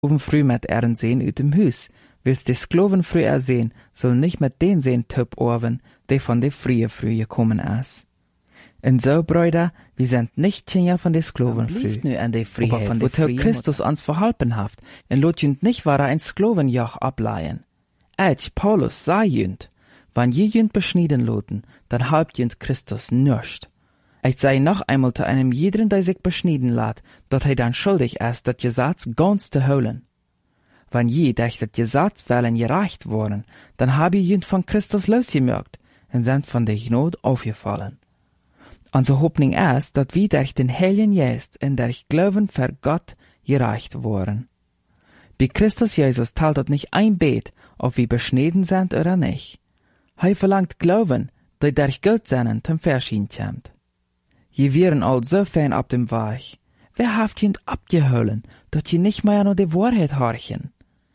früh met eren sehen uit dem Hus, willst die Skloven früh ersehen, soll nicht mit den sehen töp orven, die von de frühe gekommen is. En so, Brüder, wir sind nicht Kinder von de Skloven früh, aber von de Tag Christus uns verhalten haft, en lot jünd nicht wahre ein Sklovenjoch ableihen. Paulus, sei jünd, wann je jünd beschnieden loten, dann halb jünd Christus nüscht. Ich sei noch einmal zu einem jeden, der sich beschnieden lat, dat hij dann schuldig ist, dat Gesetz ganz zu holen. Wann je durch dat Gesetz wollen gereicht worden, dann hab je jünd von Christus losgemerkt und sind von der Gnade aufgefallen. Unsere Hoffnung ist, dat wir durch den Heiligen Geist und durch Glauben für Gott gereicht worden. Bei Christus Jesus teilt das nicht ein Bet, ob wir beschnitten sind oder nicht. Er verlangt Glauben, der durch Gott seinen zum Verschieden kommt. Je wären all so fein ab dem Weg. Wer haft jünd abgeholen, dat je nicht mehr nur die Wahrheit horchen?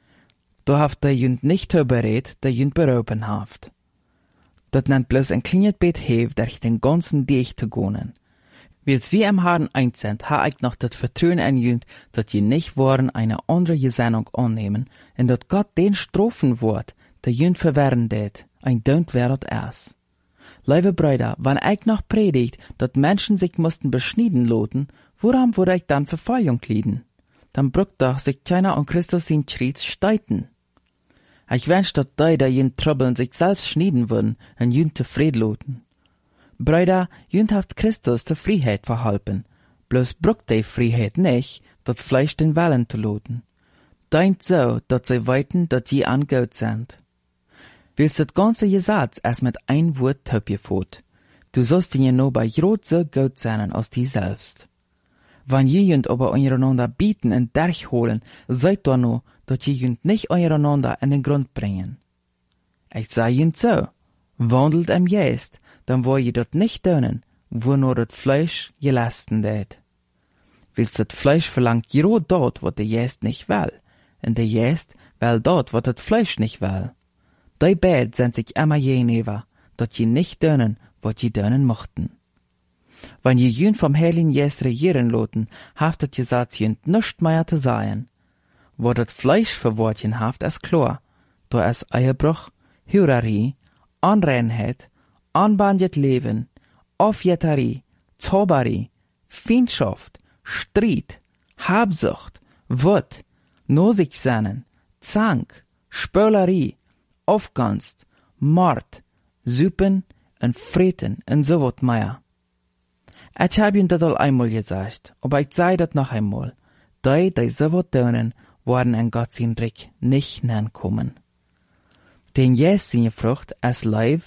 Da haft der jünd nicht berät, der jünd beropen haft. Dat nennt bloß ein kleines Bet hef, durch den ganzen Dich zu gehen. Wils wie am Haaren eins sind, ha ich noch das Vertrauen an jünd, dat je nicht wollen eine andere Gesinnung annehmen, und dat Gott den strafen wird, der jünd verwehren det, ein Dönt wäret es. Liebe Brüder, wenn ich noch predigt, dat Menschen sich mussten beschnieden loten, woran würde ich dann Verfolgung lieden? Dann brückt doch sich keiner an Christus in Schritt steiten. Ich wünsch, dat die, der jünd Trübeln sich selbst schnieden würden, und jünd zufrieden loten. Brüder, jünd haft Christus zur Freiheit verhalten, bloß brückt die Freiheit nicht, dat Fleisch den Willen zu loten. Deint so, dat sie weiten, dat je an Gott sind. Willst das ganze Gesetz erst mit ein Wort töpgefot. Du sollst ihn ja nur bei Jod so gut sein als die selbst. Wenn je jünd aber eureinander bieten und durchholen, seid doch nur, dass je jünd nicht eureinander in den Grund bringen. Ich sag jünd so, wandelt am Geist, dann wollt je dort nicht tönen, wo nur das Fleisch gelasten det. Willst das Fleisch verlangt Jod dort, wo der Geist nicht will, und der Geist will dort, wo das Fleisch nicht will. Die beiden sind sich immer gegenüber, dat je nicht dönen, wat je dönen mochten. Wenn je jünd vom Heiligen Geist regieren loten, haft das Gesetz jünd nischt mehr zu sein. Wo das Fleisch für Wortchen haft, ist klar. Da ist Ehebruch, Hurerei, Unreinheit, unbandet Leben, Aufjetterie, Zauberei, Feindschaft, Streit, Habsucht, Wut, Nosigsennen, Zank, Spölerei, Aufganst, Mord, Süppen und Freten und so wat mehr. Ich hab ihn das all einmal gesagt, aber ich sei das noch einmal. Die so wat tönen, werden in Gott sein Reich nicht kommen. Den Jesus seine Frucht ist Liebe,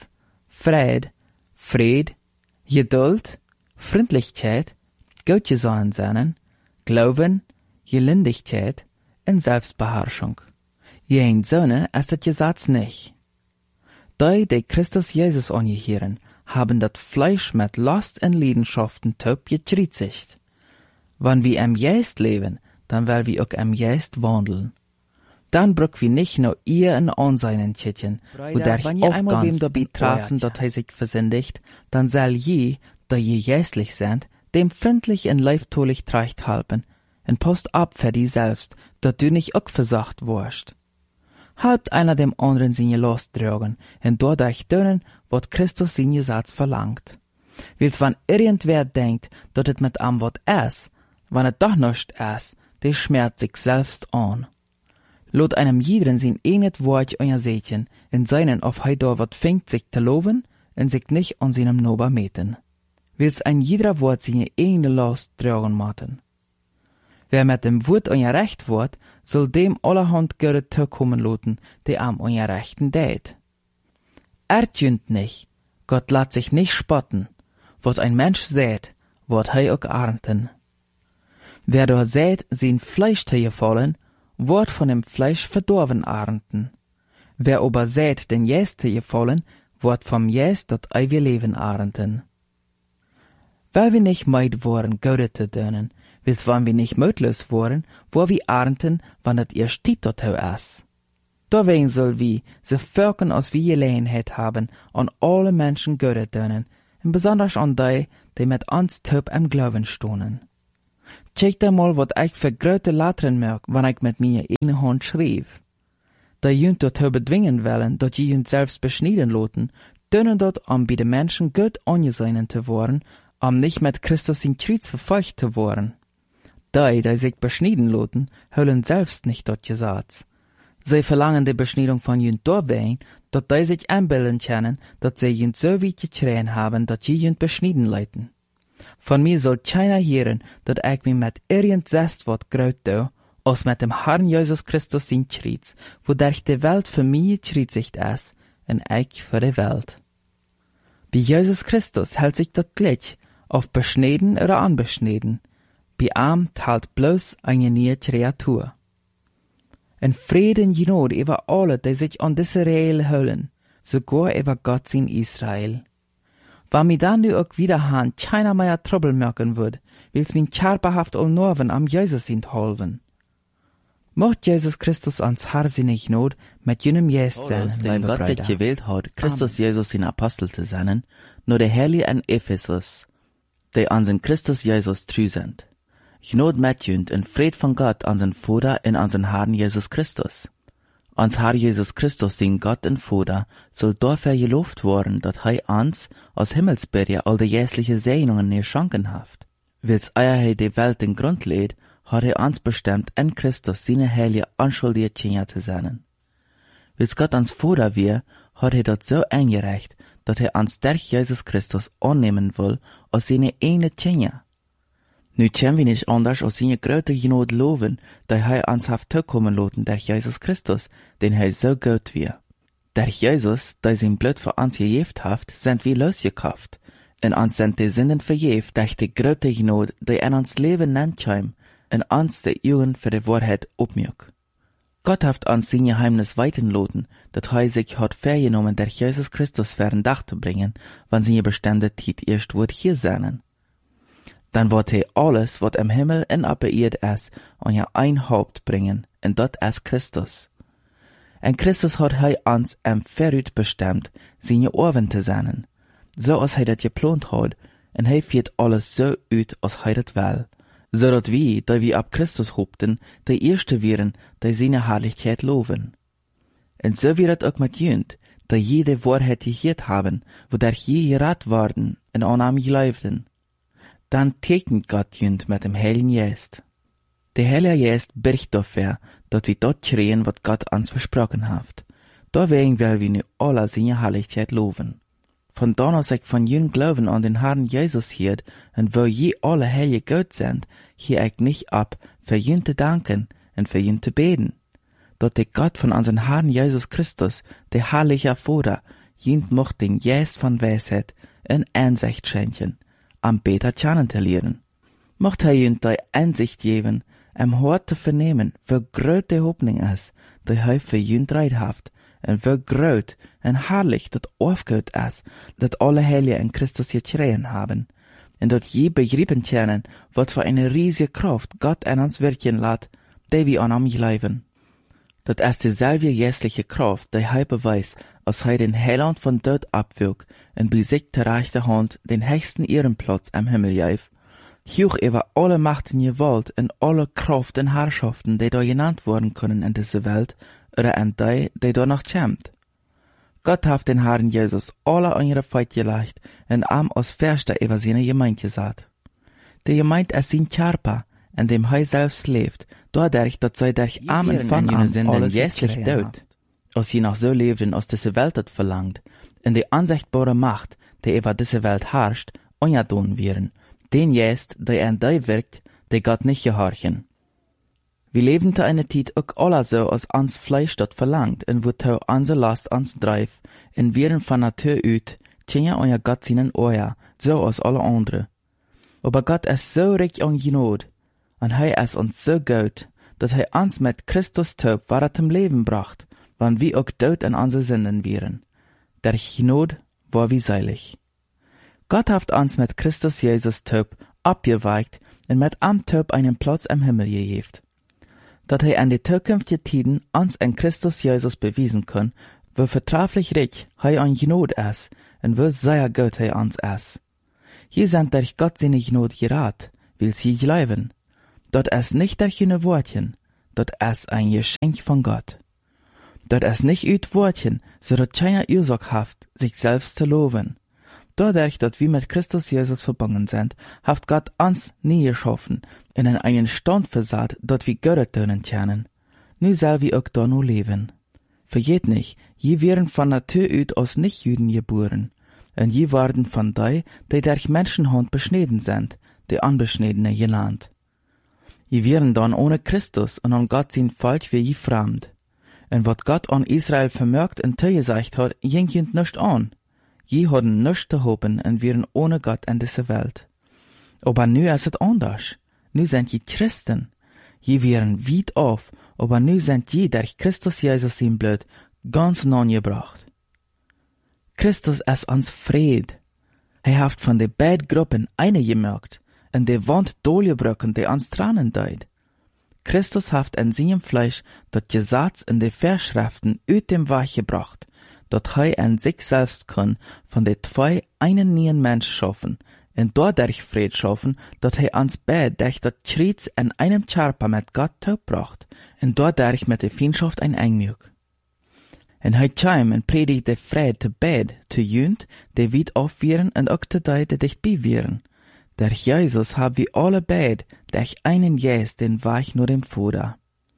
Fried, Geduld, Freundlichkeit, Gutgesonnen sein, Glauben, Gelindigkeit und Selbstbeherrschung. Jen Söhne ist das Gesetz nicht. Die Christus Jesus angehören, haben das Fleisch mit Lust und Leidenschaften taub gekritzigt. Wenn wir am Geist leben, dann werden wir auch am Geist wandeln. Dann brück wir nicht nur ihr in Anseinen Tschitchen, wodurch aufgans wem dabei trafen, dat er sich versündigt, dann soll je, da je geistlich sind, dem freundlich und leibtolich trecht halten, und post ab für die selbst, dat du nicht auch versagt wurst. Halbt einer dem anderen seine Last tragen, und dadurch tönen, wat Christus sein Gesetz verlangt. Wils wann irgendwer denkt, dat et mit am wat es, wann et doch nicht es, der schmerzt sich selbst an. Lot einem jeden sein eigenes Wort euer Sätchen, in seinen auf hei da wat fängt sich zu loben, und sich nicht an seinem Nober meten. Wils ein jeder Wort seine eigene Last tragen maten. Wer mit dem Wort euer Recht wird, soll dem allerhand Göre zukommen loten, die am euer Rechten dät. Erdjünd nicht, Gott lässt sich nicht spotten, was ein Mensch sät, wird er auch ernten. Wer da sät, sein Fleisch zu gefallen, wird von dem Fleisch verdorben ernten. Wer aber sät, den Geist zu gefallen, wird vom Geist das ewige Leben ernten. Weil wir nicht meid worden, Gode zu dönen, wils wann wir nicht mötlos worden, wo wir ernten, wann das ihr Stiet dort ist. Dawein soll wir, so Völkern als wir Gelegenheit haben, an alle Menschen Gode dönen, und besonders an die mit uns taub am Glauben stohnen. Check da mal, wat ich für grote Letteren merk, wann ich mit mir eine Hand schrieb. Da jünt dort bedwingen wollen, dat je jünt selbst beschneiden loten, dünnen dort, um bei den Menschen gut angesehen zu worden, um nicht mit Christus in Kreuz verfolgt zu worden. Die sich beschneiden loten, höllen selbst nicht dort gesagt. Sie verlangen die Beschneidung von jünt dabei, dat die sich einbilden können, dat sie jünt so weit gekriegen haben, dat je jünt beschneiden leiten. Von mir soll keiner hören, dat ich mich mit irgend zest wat groot doe, als mit dem Herrn Jesus Christus in Kreuz, wodurch die Welt für mich gekreuzigt ist, und ich für die Welt. Bei Jesus Christus hält sich das gleich, auf beschneden oder unbeschneden. Bei ihm teilt bloß eine neue Kreatur. En Frieden Genot über alle, die sich an diese Regeln halten, sogar über Gott in Israel. Wenn mir dann nu auch wieder han keiner mehr Trouble merken wird, will's min scherperhaft all Norven am Jesus in holven. Mocht Jesus Christus ans harsinnig Not mit jenem Jest sein, den Gott sich gewählt hat, Christus Jesus in Apostel zu sein, nur der Heilige in Ephesus, die an den Christus Jesus treu sind. Gnod mit jünd en Fried von Gott an den Vater und an den Herrn Jesus Christus. Ans Herr Jesus Christus, sin Gott und Vater, soll dafür gelobt worden, dat uns aus Himmelsberge all die jährliche Segnungen geschenken haft. Wils eier die Welt den Grund lädt, hat uns bestimmt in Christus seine heilige unschuldige Kinder zu sein. Wils Gott ans Vater wir, hat dat so eingereicht, dat uns durch Jesus Christus annehmen will, als seine eine Kinder. Nu können wir nicht anders als seine grote Genot loben, da uns haft zukommen lassen durch Jesus Christus, den so gut wir. Durch Jesus, da sein Blut für uns gegeben haft, sind wir losgekauft, und uns sind die Sünden vergeben durch die grote Genot, die in uns Leben nennt heim, und uns die Augen für die Wahrheit aufmück. Gott haft uns sein Geheimnis weiten lassen, dat sich hat vergenommen, durch Jesus Christus für ein Dach zu bringen, wann seine bestimmte Zeit erst wird hier sein. Dann wird alles, was im Himmel und auf der Erde ist, an ja ein Haupt bringen, und dat ist Christus. Und Christus hat uns im Verrüt bestimmt, seine Ohren zu sein, so als dat geplant hat, und führt alles so ut, als dat will, so dat wir, da wir ab Christus hoopten, die Erste wären, die seine Herrlichkeit loben. Und so wird auch mit jünd, da jede Wahrheit gehört haben, wodurch je gerat worden, und an ihm geleibten. Dann tekent Gott jünd mit dem Heiligen Geist. Der Heilige Geist birgt dafür, dass wir dort schreien, was Gott uns versprochen hat. Deswegen will wir nu alle seine Herrlichkeit loben. Von dann aus ich von jünd Glauben an den Herrn Jesus hielt, und wo je alle Heilige Gott sind, hier ich nicht ab, für jünd zu danken und für jünd zu beten. Dort der Gott von unseren Herrn Jesus Christus, der herrliche Vater, jünd mocht den Geist von Weisheit und Einsicht schenken, am Beter kennen zu lernen. Mocht jünd die Einsicht geben, Hort zu vernehmen, wie groß die Hoffnung ist, die für jünd reit haft, und wie groß und herrlich das aufgeht ist, dat alle Heiligen in Christus gekriegen haben, und dat je begriffen können, wat für eine riesige Kraft Gott in uns wirken lässt, die wir an ihm glauben. Dat ist dieselbe jährliche Kraft, die beweist, als den Heiland von dort abwirkt und bei sich der rechte Hand den höchsten Ehrenplatz am Himmel gäf, hoch über alle Machten Gewalt und alle Kraft und Herrschaften, die da genannt worden können in dieser Welt, oder in die da noch kommt. Gott hat den Herrn Jesus alle an ihre Feit gelegt und am als Verster über seine Gemeinde gesagt. Die Gemeinde ist sein Körper, in dem selbst lebt, dadurch, dass sie durch Arm und von Arm alles jässlich tut, als sie noch so lebten, als diese Welt hat verlangt, in die unsichtbare Macht, die über diese Welt herrscht, unjadon wären, den jest, der in die wirkt, die Gott nicht gehorchen. Wir leben zu einer Zeit auch alle so, als uns Fleisch dort verlangt, und wo tau unsere Last uns dreif, und wären von Natur ut, tjenja euer Gott seinen Ohr, so als alle andere. Aber Gott ist so reich an Genot, und ist uns so gut, dass uns mit Christus taub war zum Leben bracht, wann wir auch tot in unsere Sünden wären. Der Genot war wie seilig. Gott hat uns mit Christus Jesus taub abgeweicht und mit am taub einen Platz im Himmel gegeben. Dass an die zukünftigen Tiden uns in Christus Jesus bewiesen kann, wie vertraglich reich an Genot ist und wie sehr gut uns ist. Hier sind durch Gott seine Genot gerat, will sie glauben, Dat is nicht durch jene Wortchen, dat is ein Geschenk von Gott. Dat is nicht uit Wortchen, so dat keiner Ursache haft, sich selbst zu loben. Dadurch, dat wir mit Christus Jesus verbunden sind, haft Gott uns nie geschaffen, in einen Stand versaat, dat wir Gott tönen können. Nu soll wir auch da nur leben. Vergeet nicht, je wären von Natur uit aus Nicht-Juden geboren, und je waren von die durch Menschenhand beschnitten sind, die Unbeschnittene gelernt. Je wären dann ohne Christus und an Gott sein Volk wie je fremd. Und wat Gott an Israel vermerkt und zugesagt hat, ging jünd nicht an. Je hadden nichts zu hoffen und wären ohne Gott in dieser Welt. Aber nu ist es anders. Nu sind je Christen. Je wären weit auf, aber nu sind je durch Christus Jesus sein Blut ganz gebracht. Christus ist uns Fried. Er hat von den beiden Gruppen eine gemerkt und die Wand durchgebrochen, die uns Tränen deut. Christus hat in seinem Fleisch das Gesetz in die Verschriften aus dem Weg gebracht, dat er in sich selbst kann von den zwei einen neuen Mensch schaffen und dadurch Fried schaffen, dat er uns beide durch das Kreuz in einem Körper mit Gott gebracht und dadurch mit der Feindschaft ein Einmück. Und er kam und predigt der Fried zu beide, zu jünd, die weit aufwären und auch zu die, die dicht bei wären. Durch Jesus haben wir alle beide durch einen Jesus den Weg nur dem Vater.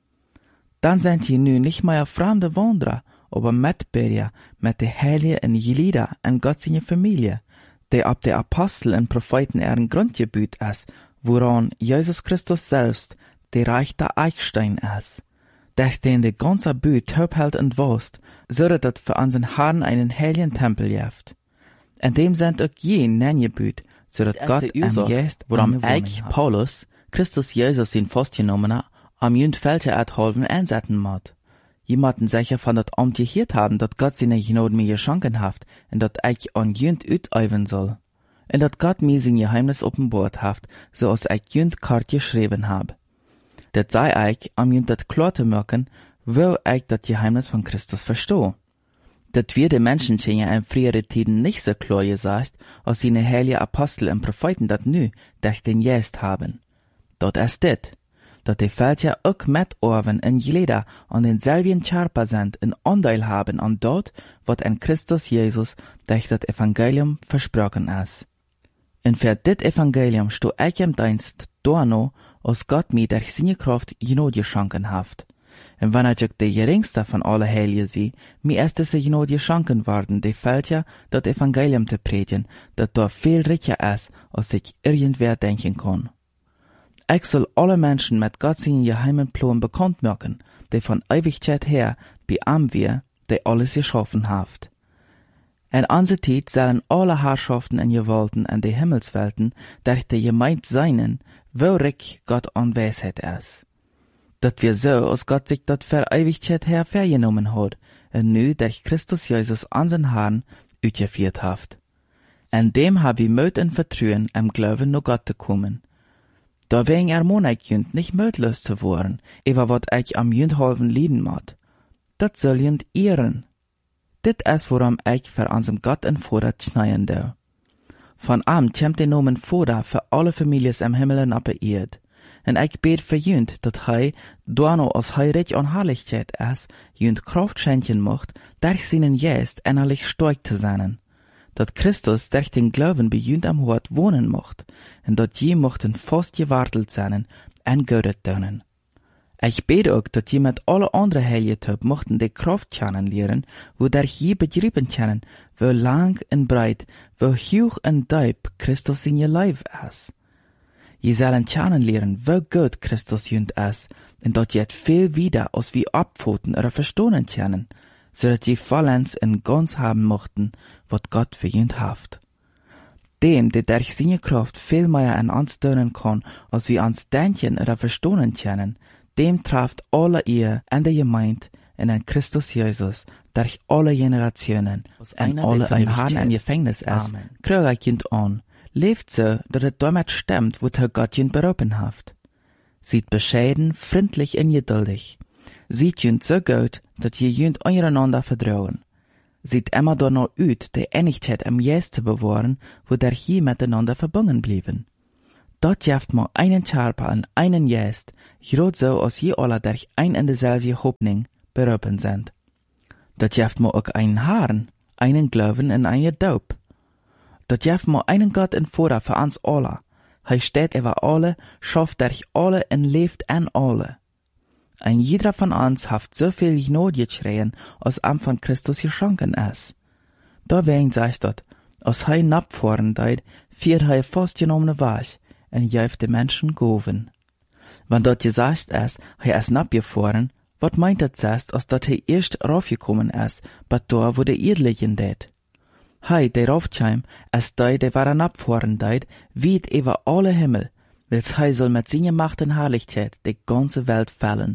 Dann sind je nu nicht mehr fremde Wanderer, aber Mitbürger mit der Heilige in Gelida und Gott seine Familie, die ab der Apostel und Propheten ihren Grundgebiet ist, woran Jesus Christus selbst der rechte Eichstein ist, durch den der ganze Büt hält und wost, so dass für unseren Herrn einen heiligen Tempel gibt. In dem sind auch je Nengebüt, so dass Gott am Geist woran ich, Paulus, Christus Jesus in festgenommen am jünd Felder erhalten einsetzen mod. Jemanden sicher von dat Amt gehört haben, dat Gott seine Gnade mir geschenken haft, und dat ich an jünd utüben soll. Und dat Gott mir sein Geheimnis offenbart haft, so als ich jünd kart geschrieben hab. Dat sei ich, am jünd dat klar zu merken, wo ich dat Geheimnis von Christus verstehe. Dat wir den Menschen in früheren Tiden nicht so klar gesagt, als seine heiligen Apostel und Propheten dat nu durch den Geist haben. Dat ist dit, dat die Völker auch mitorven in Gelida an denselben Körper sind und Anteil haben an dort, wat in Christus Jesus durch das Evangelium versprochen ist. Und für dit Evangelium sto ich im Dienst dorno, als Gott mir durch seine Kraft Gnade geschenken haft. Und wenn ich auch der geringste von allen Heiligen sie, mir ist es Gnade geschenken worden, die Völker das Evangelium zu predigen, dat da viel reicher ist, als sich irgendwer denken kann. Ich soll alle Menschen mit Gott seinen geheimen Plan bekannt machen, die von Ewigkeit her bei ihm wir, die alles geschaffen haft. In unserer Zeit sollen alle Herrschaften und Gewalten in die Himmelswelten durch die Gemeinde seinen, wo reich Gott an Weisheit ist. Dat wir so, als Gott sich dat für Ewigkeit her vergenommen hat, und nu durch Christus Jesus unseren Herrn utgeführt haft. In dem hab wir Mut und Vertrauen im Glauben nur Gott zu kommen. Da wegen ermahne ich jünd nicht mutlos zu worden, über wat ich am jünd halben lieden mod. Dat soll jünd ehren. Dit ist, worum ich für unserem Gott und Vater schneien do. Von ihm kommt der Nomen Vater für alle Familien im Himmel und auf der Erde. Und ich bete für jünd, dat hei, doano als hei reich an Herrlichkeit ist, jünd Kraft schenken mocht, durch seinen Geist innerlich stark zu sein. Dat Christus durch den Glauben bei jünd am Hort wohnen mocht, und dat je mochten fast gewartelt sein, en Gott tönen. Ich bete auch, dat je mit alle andere Heiligen mochten die Kraft kennenlernen, wodurch je begrieben können, wo lang und breit, wo hoch und tief Christus in ihr Leib ist. Je sollen kennenlernen, wo gut Christus jünd ist, und dat je viel wieder als wie abpfoten oder verstohlen können, so dass je vollends in ganz haben mochten, wat Gott für jünd haft. Dem, der durch seine Kraft viel mehr an uns tun kann, als wir uns denken oder verstohlen können, dem trifft alle ihr in der Gemeinde in Christus Jesus durch alle Generationen und alle im Herrn im Gefängnis ist, krieg ich jünd an, lebt so, dass es damit stimmt, wozu Gott jünd berufen haft. Sieht bescheiden, freundlich und geduldig. Sieht jünd so gut, dass je jünd einander vertrauen. Sieht immer danach ut, die Einigkeit am Geist zu bewahren, wodurch je miteinander verbunden blieben. Dat jeft maar einen Charpa en einen Jest, groot zo als je alle durch ein en dezelfde Hoffnung berufen sind. Dat jeft maar ook einen Herrn, einen Glauben en einen Doop. Dat jeft maar einen Gott en Vater für uns alle. Hij steht über alle, schafft durch alle en leeft an alle. Ein jeder von uns haft so viel Gnade geschreien, als am von Christus geschenken ist. Daarbij sagt dat, als hij napfahren deed, viert hij vastgenommene weg, en geeft de mensen goven. Wann dat gesagt ist, hij is napgefahren, wat meint dat zest, als dat hij eerst raufgekommen ist, bat da, wo der Edlichen deed? Hij, der raufkam, is die, der waren napfahren deed, weit über alle Himmel, wils hij soll mit seiner Macht en Herrlichkeit die ganze Welt fällen.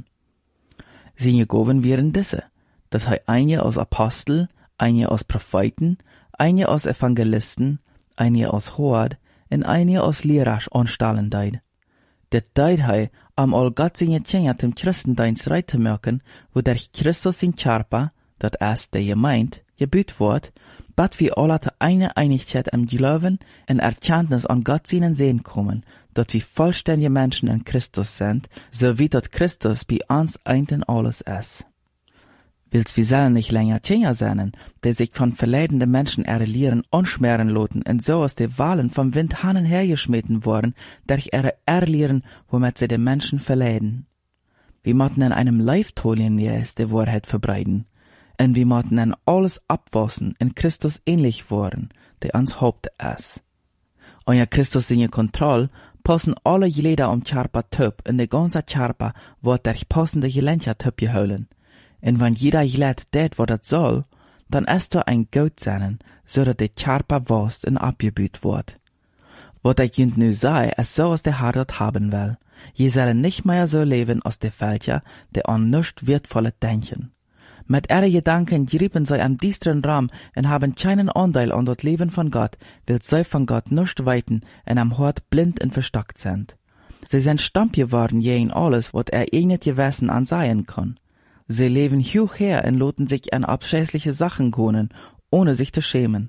Seine Gaben wären diese, dass hij eine als Apostel, eine als Propheten, eine als Evangelisten, eine als Hoad en eine als Lehrers anstellen deed. Dit deed hij om al Gott seine Tjener zum Christendienst reit te maken, wo durch Christus in Charpa, dat is der Gemeinde, gebüht wordt, bat wir alle te eine Einigkeit im Glauben en Erkenntnis an Gott seinen Sehen kommen, dat wir vollständige Menschen in Christus sind, so wie dat Christus bei uns ein in alles ist. Wils wir sollen nicht länger Tjener sein, die sich von verleidenden Menschen erlieren, anschmieren loten und so aus den Wahlen vom Wind hin und her geschmeten worden, durch ihre Erlieren, womit sie den Menschen verleiden. Wir mochten in einem Leiftolien die Wahrheit verbreiten, und wir mochten in alles abwassen, in Christus ähnlich worden, der uns Haupt ist. Und ja Christus in Kontrolle, passen alle Geleder Charpa Töp, in der ganze Charpa wird durch passende Gelencher Töp geholen. Und wenn jeder Geled det, was das soll, dann ist da ein Gott sein, so dass der Charpa wast und abgebüht wird. Was ich jünd nu sei, ist so, als der Herr dort haben will. Je sollen nicht mehr so leben, als der Völker, der an nichts Wertvolles denken. Mit ihren Gedanken grieben sie am düsteren Raum und haben keinen Anteil an das Leben von Gott, weil sie von Gott nichts weiten und am Hort blind und verstockt sind. Sie sind stumpf geworden je in alles, was nicht Gewissen ansehen kann. Sie leben hoch her und loten sich an abscheuliche Sachen gönnen, ohne sich zu schämen.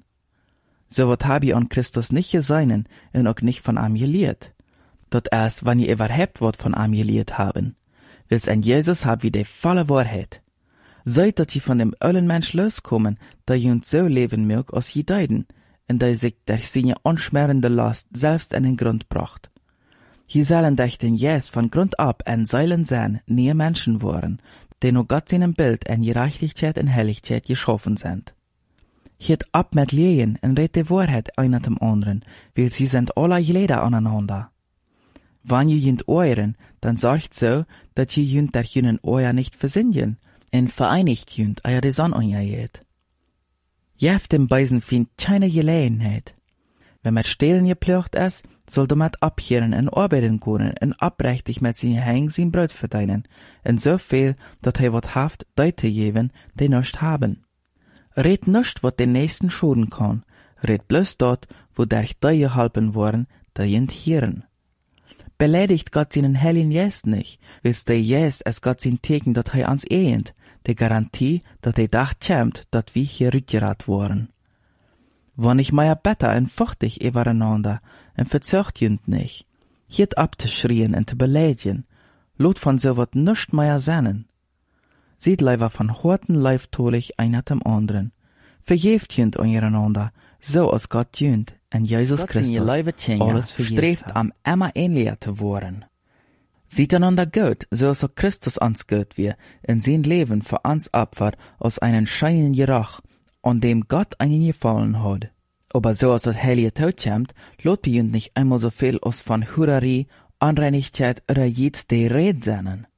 So wat hab ich an Christus nicht geseinen und auch nicht von ihm gelehrt. Dort erst, wann ihr überhaupt wat von ihm gelehrt haben. Wils an Jesus hab wie die volle Wahrheit. Seid, dass ihr von dem ölen Mensch loskommen, da ihr uns so leben mögt, als je deiden, und da sich durch seine anschmerende Last selbst in den Grund bracht. Hier sollen durch den Jesus von Grund ab ein Seilen sein, nie Menschen waren, die nur Gott seinem Bild in Gerechtigkeit und Herrlichkeit geschaffen sind. Hiert ab mit Lehen und red die Wahrheit einer dem anderen, weil sie sind alle Geleder aneinander. Wann ihr jünt euren, dann sorgt so, dass ihr jünt durch jünen euer nicht versinnen, und vereinigt jünt euer die Sonne anjaget. Jeft dem Beisen find keine Gelegenheit. Wenn mit Stehlen geplöcht ist, soll du mit abkehren und arbeiten können und abrechtig mit seinen Hängen sein Brot verdienen, und so viel, dass er wat haft, Leute geben, die nichts haben. Red nicht, wat den Nächsten schaden kann, red bloß dort, wo durch die geholfen worden, die jent hören. Beleidigt Gott seinen Heiligen Geist nicht, wils der Geist ist Gott sein Teken, dat er uns ehnt, die Garantie, dat er dacht kämmt, dat wir hier rückgerat worden. Wann ich meier better und fuchtig übereinander, und verzögt jünd nicht, hiert abzuschrien und zu beleidigen, lot von so wat nischt meier sennen. Sieht leider von horten leiftolig einer dem anderen, verjeft jünd untereinander, so als Gott jünd, en Jesus Gott Christus alles streeft am immer ähnlicher zu worden. Sieht einander gut, so als auch Christus uns gut wir, in sein Leben für uns opfert, aus einem scheinen Gerach, an dem Gott einen gefallen hat. Aber so als das heilige Tod kommt, lot wir uns nicht einmal so viel aus von Hurerie, Unreinigkeit oder jetzt die Red sein.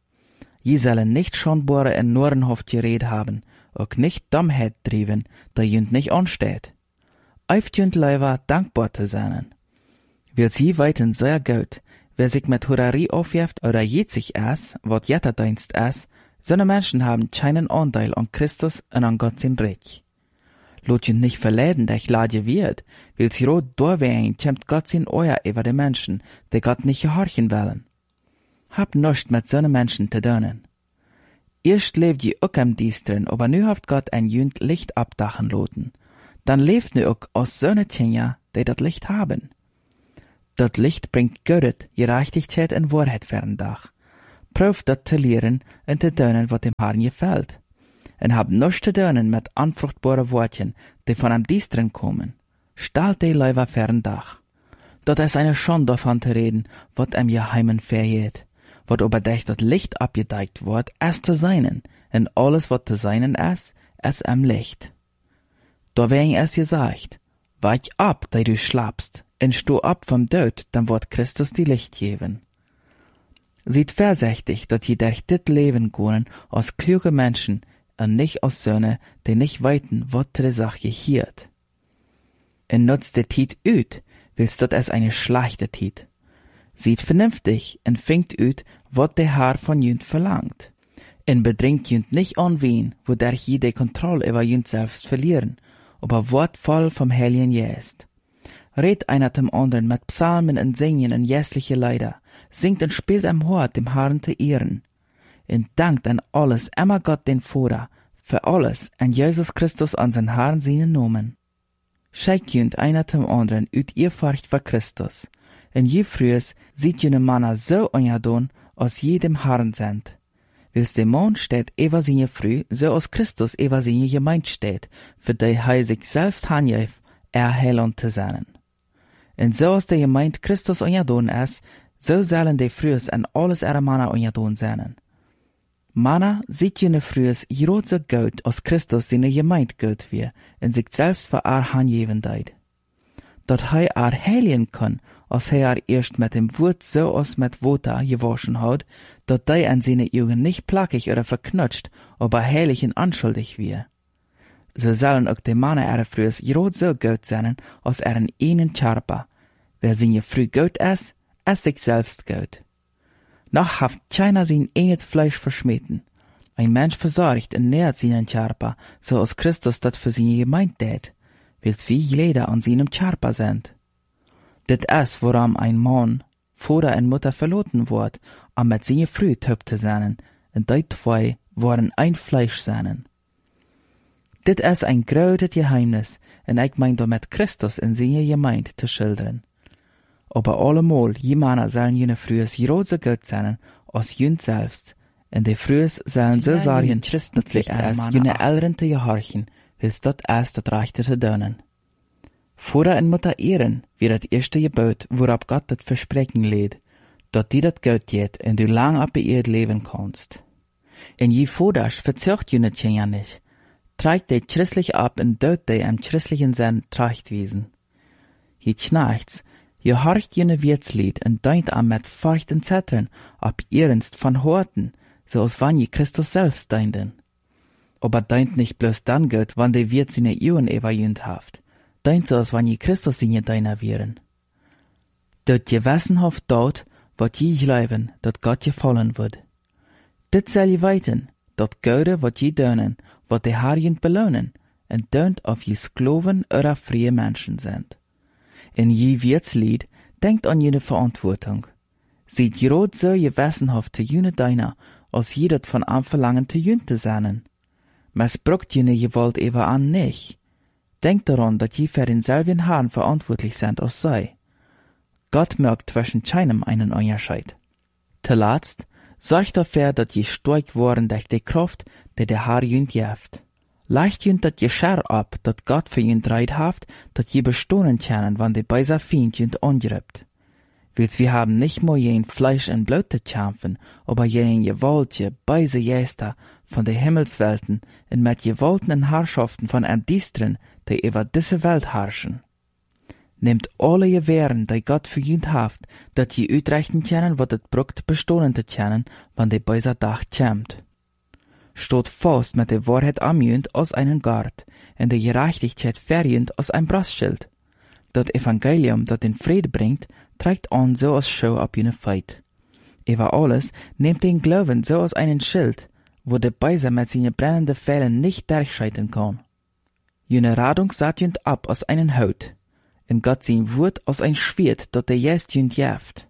Je sollen nicht schonbare und norrenhaft gered haben, auch nicht Dummheit trieben, da jünd nicht ansteht. Eift jünd leider dankbar zu sein. Will sie weiten sehr gut, wer sich mit Hurerie aufjeft oder jet sich es, wat Jetterdienst es, so ne Menschen haben keinen Anteil an Christus und an Gott sein Reich. Lot jünd nicht verleiden, der ich lade wird, will sie rot durchwehen, kämmt Gott sein Euer über die Menschen, die Gott nicht gehorchen wollen. Hab nischt mit so ne Menschen zu tun. Erst lebt je auch am Düstern, aber nu haft Gott ein jünd Licht abdachen loten. Dann lebt nu auch aus so ne Tjener, die dat Licht haben. Dat Licht bringt Godet, Gerechtigkeit en Wahrheit fern Dach. Proef dat te leren en te doen wat dem Herrn gefällt. En hab nichts te doen met anfruchtbare Wortchen, die von am Diestren kommen. Stalt die Leiber fern Dach. Dat is eine Schande davon te reden, wat em geheimen vergeht. Wat aber durch dat Licht abgedeckt wordt, es te seinen, en alles wat te seinen es em Licht. Da wegen es gesagt, wach ab, da du schlapst, en sto ab vom Tod, dann wird Christus die Licht geben. Seid vorsichtig, dat je durch dit Leben können, als kluge Menschen, en nicht als Söhne, die nicht weiten, wat die Sache hiert. En nutzt die Tiet ut, willst dat es eine schlechte Tiet. Seid vernünftig, en fingt ut, wat der Herr von jünd verlangt. En bedringt jünd nicht an wen, wodurch je die Kontrolle über jünd selbst verlieren, aber wort voll vom Heiligen Geist. Red einer dem anderen mit Psalmen und Singen und jässliche Lieder, singt und spielt am Hort dem Herrn zu ehren. Und dankt an alles immer Gott den Vater, für alles an Jesus Christus an sein Herrn seinen Namen. Schickt jünd einer dem anderen ut ihr Furcht vor Christus. Und je frühes sieht jene Männer so anjadon, als jedem Herrn sind. Wils der Mann steht über seine Früh, so als Christus über seine Gemeinde steht, für die er sich selbst handjeft, erheilen zu sein. Und so als die Gemeinde Christus anjadon ist, so sollen die Frühes an alles ihre Männer anjadon sein. Männer sieht jene Frühes grot so gut, als Christus seine Gemeinde gut wie, und sich selbst für handjeven deit. Dat heiligen kann, als erst mit dem Wort so als mit Wasser gewaschen hat, dat an seine Augen nicht plackig oder verknutscht, aber heilig und anschuldig wie. So sollen auch die Männer ihre Frühes grot so gut sein, als einen Charpa. Wer seine Früh gut ist sich selbst gut. Noch haft keiner sein eigenes Fleisch verschmähten. Ein Mensch versorgt und nährt seinen Charpa, so als Christus dat für seine Gemeinde tät, wils wie jeder an seinem Charpa sind. Dit ist, woran ein Mann, Vater und Mutter verloten wird, am mit seine Früh töp zu sein, und die zwei waren ein Fleisch sein. Dit ist ein großes Geheimnis, und ich mein damit Christus in seine Gemeinde zu schildern. Aber allemal, je Männer sollen jene Frühes grot so gut sein, als jünd selbst, und die Frühes sollen so sagen, christlich ist, jene Eltern zu gehorchen, wils dat erst das Rechte zu tun. Vater und Mutter ehren, wie das erste Gebot, worauf Gott das Versprechen lädt, dat die dat Gott geht und du lang ab ihr leben kannst. Und je Vater verzögt jene Kinder nicht, trägt die christlich ab und dort die im christlichen Sinn trachtwesen. Je Knechts, je horcht jene Wirtslied und deint am mit Furcht und Zittern, ab ernst von Horten, so als wann je Christus selbst deinden. Aber deint nicht bloß dann Gott, wann die Wirt seine Augen überjünd haft, deint so als wann je Christus seine Deiner wären. Dort je wissenhaft dort, wat je glauben, dat Gott je fallen wird. Dit soll je weiten, dat Gode wat je dönen, wat de Herr jünd belohnen, en dönt auf je Skloven oder freie Menschen sind. In je Wirtslied denkt an jene Verantwortung. Seht grot so je wissenhaft zu jene Deiner, als je dat von am verlangen zu jünd zu sein. Missbraucht jene Gewalt eber an nicht. Denkt daran, dat je für denselben Herrn verantwortlich sind als sei. Gott merkt zwischen keinem einen Unterschied. Zuletzt, sorgt dafür, dat je stark worden durch die Kraft, die der Herr jünd gibt. Leicht jünd dat je Scher ab, dat Gott für jünd reit haft, dat je bestohnen können, wann die beiser Feind jünd angreift. Wils wir haben nicht nur jen Fleisch und Blut zu kämpfen, aber jen Gewalt, beise Geister von den Himmelswelten und mit Gewalten und Herrschaften von Erdistren, die über diese Welt herrschen. Nehmt alle Gewehren, die Gott für jünd haft, dat je uitrechten können, wat het brucht bestohlen zu können, wann die beiser Dach kämmt. Stot fast mit der Wahrheit am jünd aus einen Gard, und der Gerechtigkeit verjünd aus ein Brustschild. Dat Evangelium, dat den Friede bringt, trägt an so als Schau ab jene Feit. Über alles nehmt den Glauben so als einen Schild, wo der Beiser mit seinen brennenden Pfeilen nicht durchschreiten kann. Jene Radung saht jünd ab aus einen Haut, und Gott sein Wort aus ein Schwert, dat der jest jünd jeft.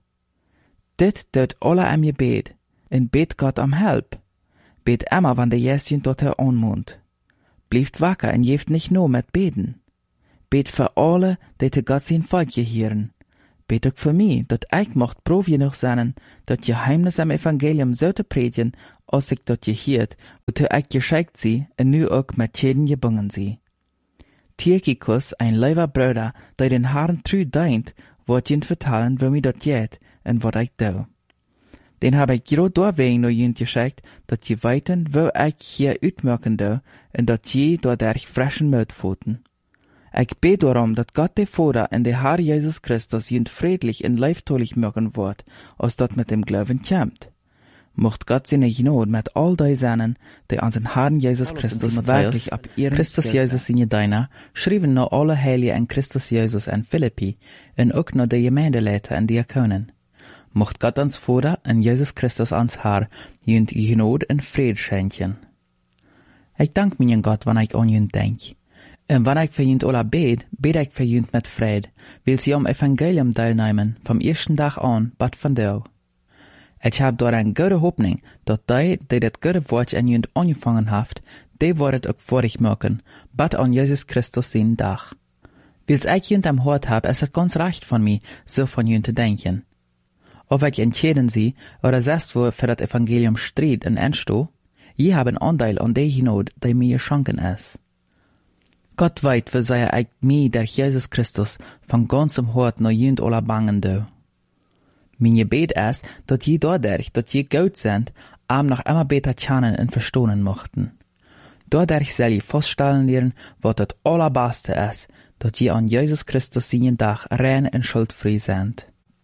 Dit dort alle am Gebet, und bet Gott am Help. Bet immer, wann der jest jünd dort anmund. Blieft wacker und jeft nicht nur mit beten. Bet für alle, die te Gott sein Volk gehören. bet ook voor mij, dat ik mocht proef genoeg zijn, dat je geheimnis am evangelium zo te predigen, als ik dat je hield, wozu ik geschickt zie, en nu ook met jeden gebungen zie. Tychicus, ein lieber Bruder, der den Herrn treu dient, wordt je vertellen, wo mir dat jet, en wat ik doe. Den heb ik groot doorwegen naar je geschickt, dat je weten, wo ik hier uitmerken doe, en dat je door der frischen Mut voeten. Ik bid daarom, dat Gott de Vater en de Herr Jesus Christus je friedlich en leiftolig merken wordt, als dat met dem Glauben kommt. Mocht Gott seine Gnade met al die zijn, die aan zijn Herrn Jesus Christus wirklich ab ihren Christus Jesus in Jedaina schreven naar alle Heiligen en Christus Jesus en Philippi, en ook naar de Gemeindeleiter en Diakonen. Mocht Gott ons Vater en Jesus Christus ons Herr je Gnade en Vrede schenken. Ik dank mijn Gott, wanneer ik aan je denk. En wanneer ik voor je alle bid ik voor je met vrede, wil sie am Evangelium deelnemen, vom ersten dag aan, bad van jou. Ik heb door een goede hoopning, dat die dat goede woord in je aangevangen heeft, die wordt het ook vorig maken, bad aan Jezus Christus zijn dag. Wils ik je am hart heb, is het ganz recht van mij, zo van je te denken. Of ik entschieden zie, oder selbst wo für das Evangelium strijd en einsto, je hebben aandeel aan die genade, die mir geschenken is. Gott weet, wo sei ich mir der Jesus Christus von ganzem Hart naar jünd alle bangen doe. Mijn gebet is, dat je dadurch, dat je goed sind, noch immer beter kennen en verstonen mochten. Dadurch zal je vaststellen leren, wat het allerbeste is, dat je aan Jesus Christus zijn dag rein en schuldvrij sind.